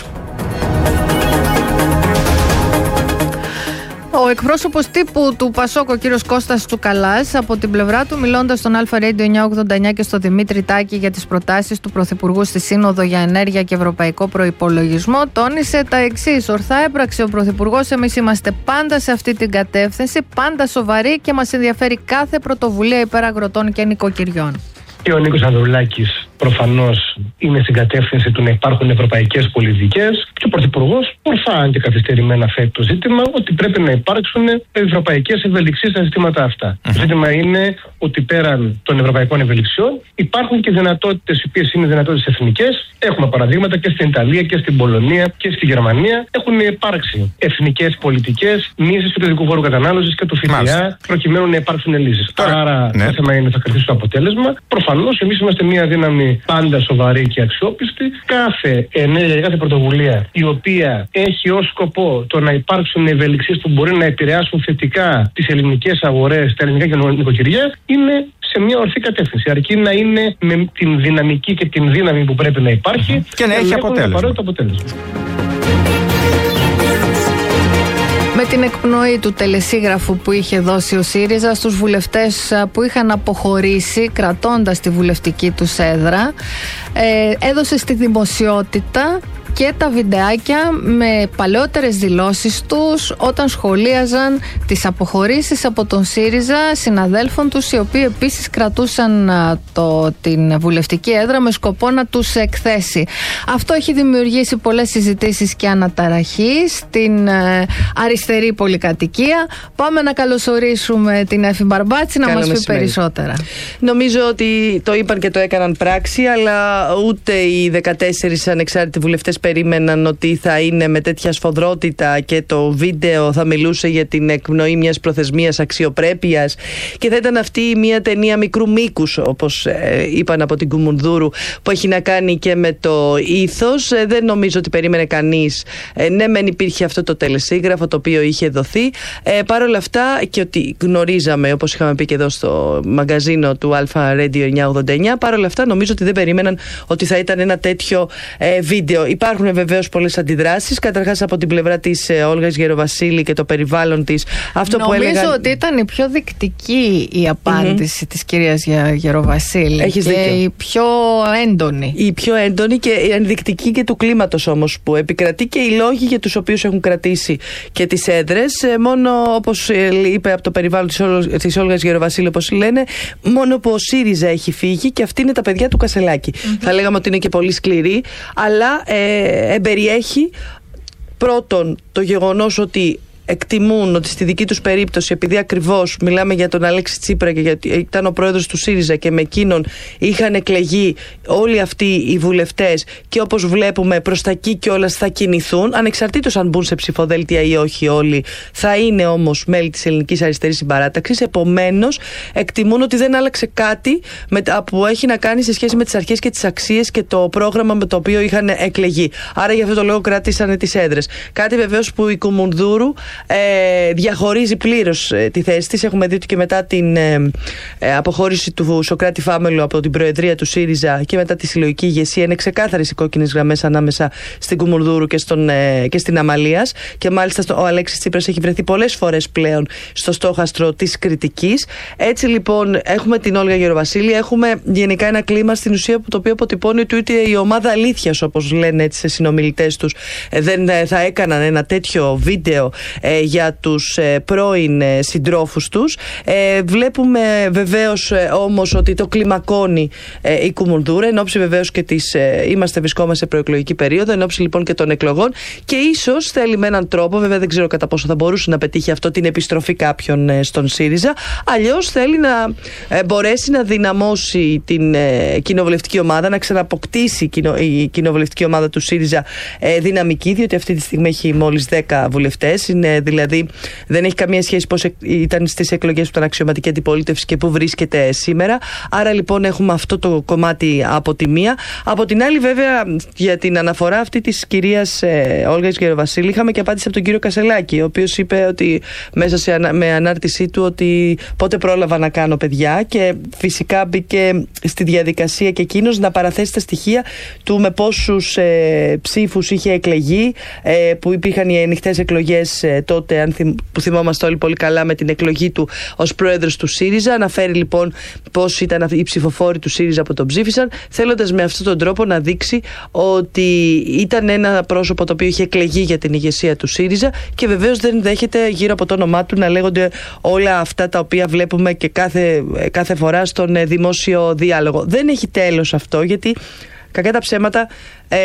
Ο εκπρόσωπος τύπου του Πασόκ, ο κύριος Κώστας Τσουκαλάς, από την πλευρά του, μιλώντας στον Αλφα Radio εννιακόσια ογδόντα εννιά και στο Δημήτρη Τάκη για τις προτάσεις του Πρωθυπουργού στη Σύνοδο για Ενέργεια και Ευρωπαϊκό Προϋπολογισμό, τόνισε τα εξής. Ορθά έπραξε ο Πρωθυπουργός. Εμείς είμαστε πάντα σε αυτή την κατεύθυνση, πάντα σοβαροί και μας ενδιαφέρει κάθε πρωτοβουλία υπέρ αγροτών και νοικοκυριών. Και ο Νίκος Ανδρουλάκης προφανώς είναι στην κατεύθυνση του να υπάρχουν ευρωπαϊκές πολιτικές και ο Πρωθυπουργός ορθά, αν και καθυστερημένα, θέτει το ζήτημα ότι πρέπει να υπάρξουν ευρωπαϊκές ευελιξίες στα ζητήματα αυτά. Uh-huh. Το ζήτημα είναι ότι πέραν των ευρωπαϊκών ευελιξιών υπάρχουν και δυνατότητες οι οποίες είναι δυνατότητες εθνικές. Έχουμε παραδείγματα και στην Ιταλία και στην Πολωνία και στη Γερμανία. Έχουν υπάρξει εθνικές πολιτικές μείωσης του παιδικού φόρου κατανάλωσης και του ΦΠΑ προκειμένου να υπάρξουν λύσεις. Άρα ναι. Το θέμα είναι θα κρατήσει το αποτέλεσμα. Προφανώς εμείς είμαστε μια δύναμη πάντα σοβαρή και αξιόπιστη. Κάθε ενέργεια, κάθε πρωτοβουλία η οποία έχει ως σκοπό το να υπάρξουν ευελιξίες που μπορεί να επηρεάσουν θετικά τις ελληνικές αγορές, τα ελληνικά και νοικοκυριά, είναι σε μια ορθή κατεύθυνση. Αρκεί να είναι με την δυναμική και την δύναμη που πρέπει να υπάρχει και να έχει αποτέλεσμα. αποτέλεσμα. Με την εκπνοή του τελεσίγραφου που είχε δώσει ο ΣΥΡΙΖΑ στους βουλευτές που είχαν αποχωρήσει κρατώντας τη βουλευτική τους έδρα, ε, έδωσε στη δημοσιότητα και τα βιντεάκια με παλαιότερες δηλώσεις τους όταν σχολίαζαν τις αποχωρήσεις από τον ΣΥΡΙΖΑ συναδέλφων τους, οι οποίοι επίσης κρατούσαν το, την βουλευτική έδρα με σκοπό να τους εκθέσει. Αυτό έχει δημιουργήσει πολλές συζητήσεις και αναταραχή στην ε, αριστερή πολυκατοικία. Πάμε να καλωσορίσουμε την Εφη Μπαρμπάτση να μας πει περισσότερα. Νομίζω ότι το είπαν και το έκαναν πράξη, αλλά ούτε οι δεκατέσσερις ανεξάρτητοι βουλευτές περίμεναν ότι θα είναι με τέτοια σφοδρότητα και το βίντεο θα μιλούσε για την εκπνοή μιας προθεσμίας αξιοπρέπειας και θα ήταν αυτή μια ταινία μικρού μήκους, όπως ε, είπαν από την Κουμουνδούρου, που έχει να κάνει και με το ήθος. Ε, δεν νομίζω ότι περίμενε κανείς. Ε, ναι, μεν υπήρχε αυτό το τελεσίγραφο το οποίο είχε δοθεί. Ε, Παρ' όλα αυτά, και ότι γνωρίζαμε, όπως είχαμε πει και εδώ στο μαγκαζίνο του Αλφα Radio εννιακόσια ογδόντα εννιά, παρ' όλα αυτά νομίζω ότι δεν περίμεναν ότι θα ήταν ένα τέτοιο ε, βίντεο. Υπάρχουν βεβαίως πολλές αντιδράσεις. Καταρχάς από την πλευρά της ε, Όλγας Γεροβασίλη και το περιβάλλον της. Αυτό νομίζω που έλεγαν... ότι ήταν η πιο δεικτική η απάντηση mm-hmm. της κυρίας Γεροβασίλη. Έχεις και δίκιο. η πιο έντονη. Η πιο έντονη και η ενδεικτική και του κλίματος όμως που επικρατεί και οι λόγοι για τους οποίους έχουν κρατήσει και τις έδρες. Ε, μόνο όπως ε, είπε από το περιβάλλον της, Όλ, της Όλγας Γεροβασίλη, όπως λένε, μόνο που ο ΣΥΡΙΖΑ έχει φύγει και αυτοί είναι τα παιδιά του Κασελάκη. Mm-hmm. Θα λέγαμε ότι είναι και πολύ σκληρή, αλλά ε, εμπεριέχει πρώτον το γεγονός ότι εκτιμούν ότι στη δική τους περίπτωση, επειδή ακριβώς μιλάμε για τον Αλέξη Τσίπρα και γιατί ήταν ο πρόεδρος του ΣΥΡΙΖΑ και με εκείνον είχαν εκλεγεί όλοι αυτοί οι βουλευτές και όπως βλέπουμε προς τα εκεί κιόλας θα κινηθούν, ανεξαρτήτως αν μπουν σε ψηφοδέλτια ή όχι όλοι, θα είναι όμως μέλη της Ελληνικής Αριστερής Συμπαράταξης. Επομένως, εκτιμούν ότι δεν άλλαξε κάτι που έχει να κάνει σε σχέση με τις αρχές και τις αξίες και το πρόγραμμα με το οποίο είχαν εκλεγεί. Άρα, για αυτό το λόγο, κράτησαν τις έδρες. Κάτι βεβαίως που η Κουμουνδούρου ε, διαχωρίζει πλήρως ε, τη θέση της. Έχουμε δει ότι και μετά την ε, ε, αποχώρηση του Σωκράτη Φάμελου από την Προεδρία του ΣΥΡΙΖΑ και μετά τη συλλογική ηγεσία, είναι ξεκάθαρες οι κόκκινες γραμμές ανάμεσα στην Κουμουνδούρου και, στον, ε, και στην Αμαλίας. Και μάλιστα στο, ο Αλέξης Τσίπρας έχει βρεθεί πολλές φορές πλέον στο στόχαστρο της κριτικής. Έτσι λοιπόν, έχουμε την Όλγα Γεροβασίλη, έχουμε γενικά ένα κλίμα στην ουσία που το οποίο αποτυπώνει ότι ούτε η ομάδα αλήθειας, όπως λένε έτσι σε συνομιλητές τους, δεν θα έκαναν ένα τέτοιο βίντεο ε, για τους ε, πρώην ε, συντρόφους τους. Ε, βλέπουμε βεβαίως ε, όμως ότι το κλιμακώνει ε, η Κουμουνδούρα, εν ώψη βεβαίως και της, ε, είμαστε βρισκόμαστε σε προεκλογική περίοδο, εν ώψη λοιπόν και των εκλογών, και ίσως θέλει με έναν τρόπο, βέβαια δεν ξέρω κατά πόσο θα μπορούσε να πετύχει αυτό, την επιστροφή κάποιων ε, στον ΣΥΡΙΖΑ, αλλιώς θέλει να ε, μπορέσει να δυναμώσει την ε, κοινοβουλευτική ομάδα, να ξαναποκτήσει η κοινοβουλευτική ομάδα του ΣΥΡΙΖΑ ε, δυναμική, διότι αυτή τη στιγμή έχει μόλις δέκα βουλευτές. Είναι, δηλαδή δεν έχει καμία σχέση πώς ήταν στις εκλογές που ήταν αξιωματική αντιπολίτευση και που βρίσκεται σήμερα. Άρα λοιπόν έχουμε αυτό το κομμάτι από τη μία. Από την άλλη, βέβαια, για την αναφορά αυτή της κυρίας ε, Όλγας Γεροβασίλη, είχαμε και απάντηση από τον κύριο Κασελάκη, ο οποίος είπε ότι μέσα σε, με ανάρτησή του ότι πότε πρόλαβα να κάνω παιδιά, και φυσικά μπήκε στη διαδικασία και εκείνος να παραθέσει τα στοιχεία του με πόσους ε, ψήφους είχε εκλεγεί, ε, που υπήρχαν οι ανοιχτές εκλογές ε, τότε, αν θυμ, που θυμόμαστε όλοι πολύ καλά, με την εκλογή του ως πρόεδρος του ΣΥΡΙΖΑ. Αναφέρει λοιπόν πώς ήταν οι ψηφοφόροι του ΣΥΡΙΖΑ που τον ψήφισαν, θέλοντας με αυτόν τον τρόπο να δείξει ότι ήταν ένα πρόσωπο το οποίο είχε εκλεγεί για την ηγεσία του ΣΥΡΙΖΑ, και βεβαίως δεν δέχεται γύρω από το όνομά του να λέγονται όλα αυτά τα οποία βλέπουμε και κάθε, κάθε φορά στον δημόσιο διάλογο. Δεν έχει τέλος αυτό, γιατί κακά τα ψέματα, ε,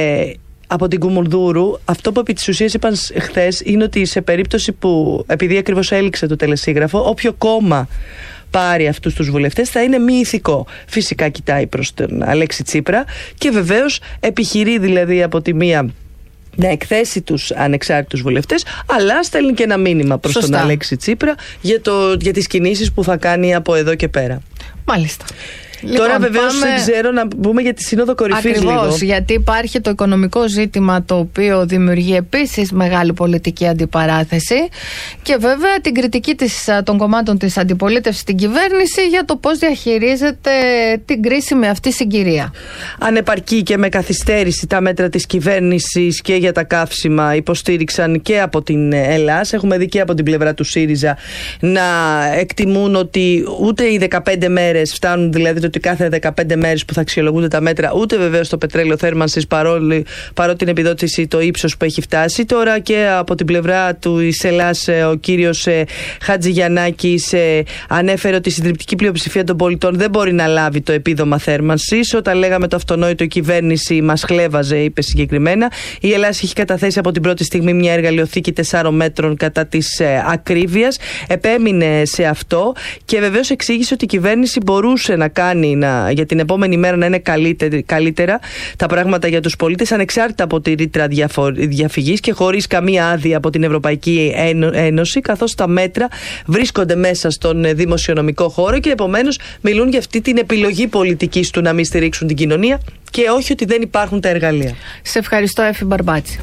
από την Κουμουνδούρου, αυτό που επί της ουσίας είπαν χθες είναι ότι σε περίπτωση που, επειδή ακριβώς έληξε το τελεσίγραφο, όποιο κόμμα πάρει αυτούς τους βουλευτές θα είναι μη ηθικό. Φυσικά κοιτάει προς τον Αλέξη Τσίπρα και βεβαίως επιχειρεί, δηλαδή, από τη μία να εκθέσει τους ανεξάρτητους βουλευτές, αλλά στέλνει και ένα μήνυμα προς Σωστά. τον Αλέξη Τσίπρα για, το, για τις κινήσεις που θα κάνει από εδώ και πέρα. Μάλιστα. Τώρα λοιπόν, βεβαίως πάμε... δεν ξέρω, να πούμε για τη Σύνοδο Κορυφής. Ακριβώς, λίγο. Γιατί υπάρχει το οικονομικό ζήτημα, το οποίο δημιουργεί επίσης μεγάλη πολιτική αντιπαράθεση, και βέβαια την κριτική της, των κομμάτων της αντιπολίτευσης στην κυβέρνηση για το πώς διαχειρίζεται την κρίσιμη αυτή συγκυρία. Ανεπαρκή και με καθυστέρηση τα μέτρα της κυβέρνησης και για τα καύσιμα υποστήριξαν και από την Ελλάς. Έχουμε δει και από την πλευρά του ΣΥΡΙΖΑ να εκτιμούν ότι ούτε οι δεκαπέντε μέρες φτάνουν, δηλαδή ότι κάθε δεκαπέντε μέρες που θα αξιολογούνται τα μέτρα, ούτε βεβαίως το πετρέλαιο θέρμανσης, παρότι την επιδότηση, το ύψος που έχει φτάσει. Τώρα και από την πλευρά του Ελλάς, ο κύριος Χατζηγιαννάκης ανέφερε ότι η συντριπτική πλειοψηφία των πολιτών δεν μπορεί να λάβει το επίδομα θέρμανσης. Όταν λέγαμε το αυτονόητο, η κυβέρνηση μας χλέβαζε, είπε συγκεκριμένα. Η Ελλάδα έχει καταθέσει από την πρώτη στιγμή μια εργαλειοθήκη τεσσάρων μέτρων κατά της ακρίβειας. Επέμεινε σε αυτό και βεβαίως εξήγησε ότι η κυβέρνηση μπορούσε να κάνει Να, για την επόμενη μέρα να είναι καλύτερα, καλύτερα τα πράγματα για τους πολίτες, ανεξάρτητα από τη ρήτρα διαφυγής και χωρίς καμία άδεια από την Ευρωπαϊκή Ένωση, καθώς τα μέτρα βρίσκονται μέσα στον δημοσιονομικό χώρο και επομένως μιλούν για αυτή την επιλογή πολιτικής του να μην στηρίξουν την κοινωνία και όχι ότι δεν υπάρχουν τα εργαλεία. Σε ευχαριστώ, Εφη Μπαρμπάτση.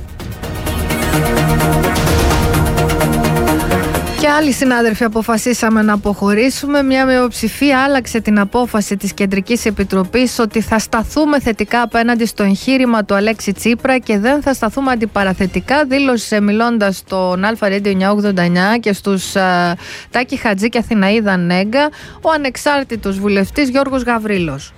Και άλλοι συνάδελφοι αποφασίσαμε να αποχωρήσουμε. Μια μειοψηφία άλλαξε την απόφαση της Κεντρικής Επιτροπής ότι θα σταθούμε θετικά απέναντι στο εγχείρημα του Αλέξη Τσίπρα και δεν θα σταθούμε αντιπαραθετικά, δήλωσε μιλώντας στον Αλφα Radio εννιακόσια ογδόντα εννιά και στους uh, Τάκη Χατζή και Αθηναίδα Νέγκα ο ανεξάρτητος βουλευτής Γιώργος Γαβρίλος.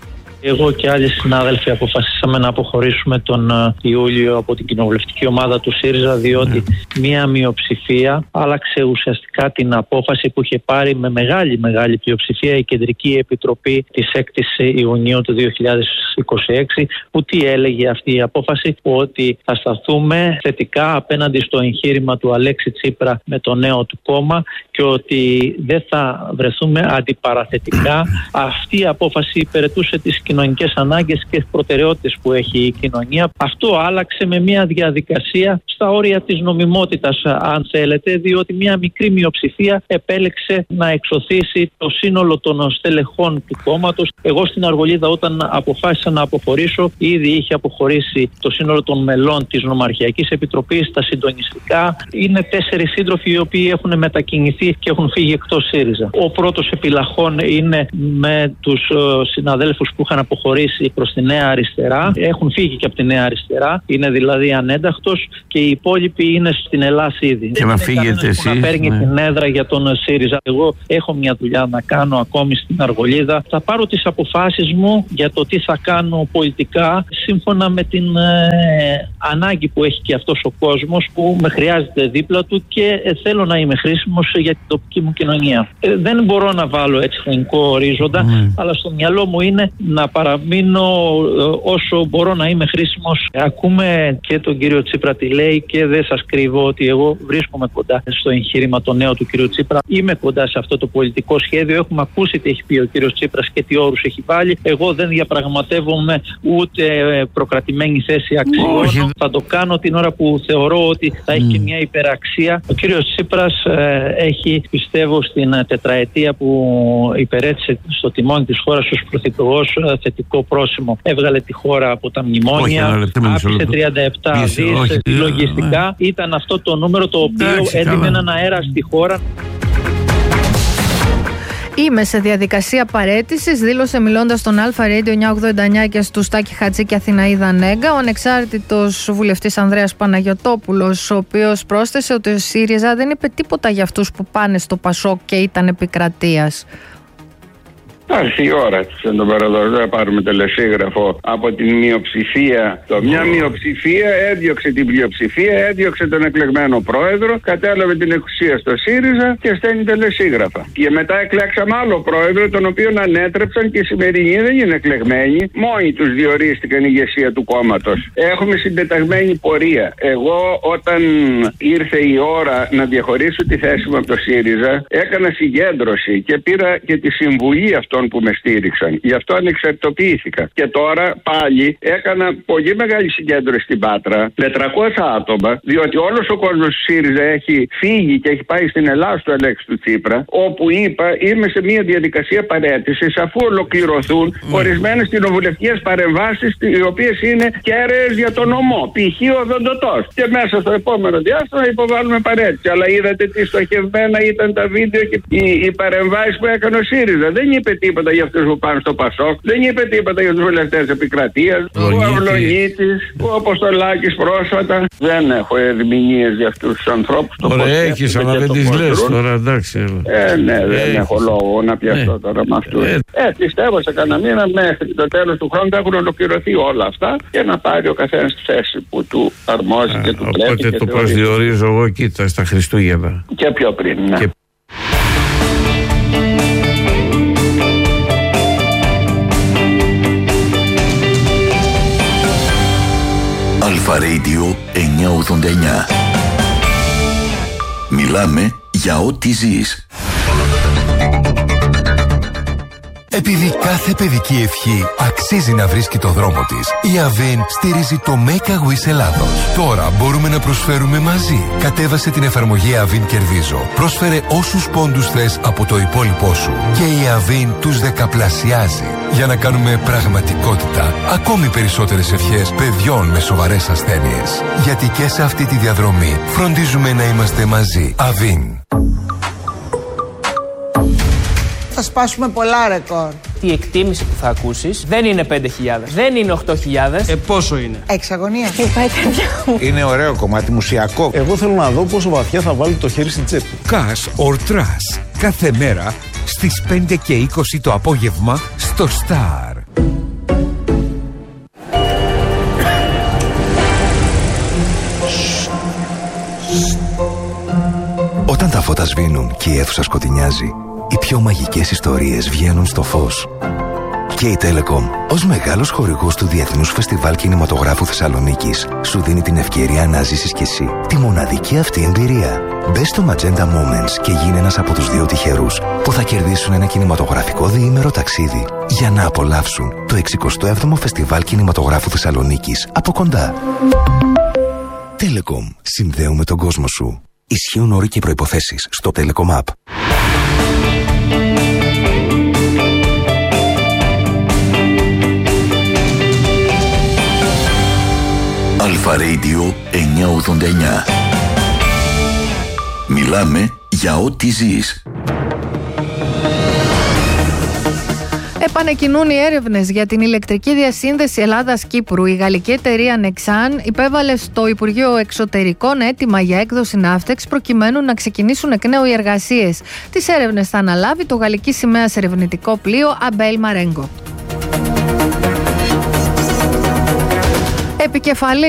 Εγώ και άλλοι συνάδελφοι αποφασίσαμε να αποχωρήσουμε τον Ιούλιο από την κοινοβουλευτική ομάδα του ΣΥΡΙΖΑ, διότι μία μειοψηφία άλλαξε ουσιαστικά την απόφαση που είχε πάρει με μεγάλη μεγάλη πλειοψηφία η Κεντρική Επιτροπή της έκτης Ιουνίου του δύο χιλιάδες είκοσι έξι, που τι έλεγε αυτή η απόφαση? Ότι θα σταθούμε θετικά απέναντι στο εγχείρημα του Αλέξη Τσίπρα με το νέο του κόμμα και ότι δεν θα βρεθούμε αντιπαραθετικά. Αυτή η απόφαση υπηρετούσε τις κοινωνικές ανάγκες και προτεραιότητες που έχει η κοινωνία. Αυτό άλλαξε με μια διαδικασία στα όρια της νομιμότητας, αν θέλετε, διότι μια μικρή μειοψηφία επέλεξε να εξωθήσει το σύνολο των στελεχών του κόμματος. Εγώ στην Αργολίδα, όταν αποφάσισα να αποχωρήσω, ήδη είχε αποχωρήσει το σύνολο των μελών της Νομαρχιακής Επιτροπής, τα συντονιστικά. Είναι τέσσερις σύντροφοι οι οποίοι έχουν μετακινηθεί και έχουν φύγει εκτός ΣΥΡΙΖΑ. Ο πρώτος επιλαχών είναι με τους συναδέλφους που είχαν αποχωρήσει προς τη Νέα Αριστερά. Έχουν φύγει και από τη Νέα Αριστερά. Είναι δηλαδή ανένταχτος και οι υπόλοιποι είναι στην Ελλάδα ήδη. Και να φύγετε εσείς. Να παίρνει ναι. την έδρα για τον ΣΥΡΙΖΑ. Εγώ έχω μια δουλειά να κάνω ακόμη στην Αργολίδα. Θα πάρω τις αποφάσεις μου για το τι θα κάνω πολιτικά σύμφωνα με την ε, ανάγκη που έχει και αυτός ο κόσμος που με χρειάζεται δίπλα του και ε, θέλω να είμαι χρήσιμος για την τοπική μου κοινωνία. Ε, δεν μπορώ να βάλω έτσι χρονικό ορίζοντα, mm. αλλά στο μυαλό μου είναι να παραμείνω ε, όσο μπορώ να είμαι χρήσιμος. Ακούμε και τον κύριο Τσίπρα τι λέει και δεν σας κρύβω ότι εγώ βρίσκομαι κοντά στο εγχείρημα το νέο του κύριου Τσίπρα. Είμαι κοντά σε αυτό το πολιτικό σχέδιο. Έχουμε ακούσει τι έχει πει ο κύριος Τσίπρας και τι όρους έχει βάλει. Εγώ δεν διαπραγματεύομαι ούτε προκρατημένη θέση αξιών. Όχι. Θα το κάνω την ώρα που θεωρώ ότι θα έχει mm. και μια υπεραξία. Ο κύριος Τσίπρας ε, έχει, πιστεύω, στην τετραετία που υπερέτησε στο τιμόνι της χώρας ως πρωθυπουργός θετικό πρόσημο. Έβγαλε τη χώρα από τα μνημόνια, άφησε τριάντα επτά δις λογιστικά. Ναι. Ήταν αυτό το νούμερο το οποίο εντάξει, έδινε έναν αέρα στη χώρα. Είμαι σε διαδικασία παραίτησης, δήλωσε μιλώντας στον Αλφα Radio εννιακόσια ογδόντα εννιά και στου Στάκη Χατζή και Αθηναίδα Νέγκα ο ανεξάρτητος βουλευτής Ανδρέας Παναγιωτόπουλος, ο οποίος πρόσθεσε ότι ο ΣΥΡΙΖΑ δεν είπε τίποτα για αυτούς που πάνε στο Πασόκ και ήταν επικρατείας. Άρχισε η ώρα της εν τω παραδόση, δεν πάρουμε τελεσίγραφο από την μειοψηφία. Το μια μειοψηφία έδιωξε την πλειοψηφία, έδιωξε τον εκλεγμένο πρόεδρο, κατέλαβε την εξουσία στο ΣΥΡΙΖΑ και στέλνει τελεσίγραφα. Και μετά εκλέξαμε άλλο πρόεδρο, τον οποίο ανέτρεψαν και οι σημερινοί δεν είναι εκλεγμένοι. Μόνοι τους διορίστηκαν η ηγεσία του κόμματος. Έχουμε συντεταγμένη πορεία. Εγώ, όταν ήρθε η ώρα να διαχωρίσω τη θέση μου από το ΣΥΡΙΖΑ, έκανα συγκέντρωση και πήρα και τη συμβουλή αυτών που με στήριξαν. Γι' αυτό ανεξαρτητοποιήθηκα. Και τώρα πάλι έκανα πολύ μεγάλη συγκέντρωση στην Πάτρα με τριακόσια άτομα, διότι όλος ο κόσμος του ΣΥΡΙΖΑ έχει φύγει και έχει πάει στην Ελλάδα στο Αλέξη του Τσίπρα, όπου είπα είμαι σε μια διαδικασία παραίτησης αφού ολοκληρωθούν mm. ορισμένες κοινοβουλευτικές παρεμβάσεις, οι οποίες είναι κέραιες για τον νομό. Π.χ. ο Δοντοτός. Και μέσα στο επόμενο διάστημα υποβάλλουμε παραίτηση. Αλλά είδατε τι στοχευμένα ήταν τα βίντεο και οι, οι παρεμβάσεις που έκανε ο ΣΥΡΙΖΑ. Δεν είπε τίποτα για αυτούς που πάνε στο Πασόκ, δεν είπε τίποτα για τους βουλευτές επικρατείας. Ο Αυλονίτης, ο Αποστολάκης πρόσφατα. Δεν έχω ερμηνείες για αυτούς τους ανθρώπους. Ωραία, έχεις, αλλά δεν τις λες τώρα, εντάξει. Ε, ναι, δεν έχω λόγο να πιαστώ τώρα με αυτούς. Ε, πιστεύω σε κανένα μήνα μέχρι το τέλος του χρόνου θα έχουν ολοκληρωθεί όλα αυτά και να πάρει ο καθένας τη θέση που του αρμόζει και του πρέπει. Οπότε το προσδιορίζω εγώ, κοίτα, στα Χριστούγεννα. Και πιο πριν, ναι. Και... Αλφα Radio εννιακόσια ογδόντα εννιά. Μιλάμε για ό,τι ζεις. Επειδή κάθε παιδική ευχή αξίζει να βρίσκει το δρόμο της, η Αβίν στηρίζει το Make a Wish Ελλάδος. Τώρα μπορούμε να προσφέρουμε μαζί. Κατέβασε την εφαρμογή Αβίν Κερδίζω. Πρόσφερε όσους πόντους θες από το υπόλοιπό σου και η Αβίν τους δεκαπλασιάζει. Για να κάνουμε πραγματικότητα ακόμη περισσότερες ευχές παιδιών με σοβαρές ασθένειες. Γιατί και σε αυτή τη διαδρομή φροντίζουμε να είμαστε μαζί. Αβίν. Θα σπάσουμε πολλά ρεκόρ. Η εκτίμηση που θα ακούσεις δεν είναι πέντε χιλιάδες, δεν είναι οκτώ χιλιάδες. Ε, πόσο είναι? Εξαγωνία. Είναι ωραίο κομμάτι, μουσιακό. Εγώ θέλω να δω πόσο βαθιά θα βάλει το χέρι στην τσέπη. Cash or Trash. Κάθε μέρα στις πέντε και είκοσι το απόγευμα στο Star. φώτα σβήνουν και η αίθουσα σκοτεινιάζει, οι πιο μαγικές ιστορίες βγαίνουν στο φως. Και η Telecom, ως μεγάλος χορηγός του Διεθνούς Φεστιβάλ Κινηματογράφου Θεσσαλονίκης, σου δίνει την ευκαιρία να ζήσεις κι εσύ τη μοναδική αυτή εμπειρία. Μπες στο Magenta Moments και γίνε ένας από τους δύο τυχερούς που θα κερδίσουν ένα κινηματογραφικό διήμερο ταξίδι για να απολαύσουν το εξηκοστό έβδομο Φεστιβάλ Κινηματογράφου Θεσσαλονίκης από κοντά. Telecom. Συνδέουμε τον κόσμο σου. Ισχύουν όροι και προϋποθέσεις στο Telecom App. Αλφα Radio εννιακόσια ογδόντα εννιά. Μιλάμε για ό,τι ζεις. Επανεκκινούν οι έρευνες για την ηλεκτρική διασύνδεση Ελλάδας-Κύπρου. Η γαλλική εταιρεία Nexan υπέβαλε στο Υπουργείο Εξωτερικών έτοιμα για έκδοση ναύτεξ προκειμένου να ξεκινήσουν εκ νέου οι εργασίες. Τις έρευνες θα αναλάβει το γαλλική σημαίας ερευνητικό πλοίο Αμπέλ Μαρέγκο. Επικεφαλή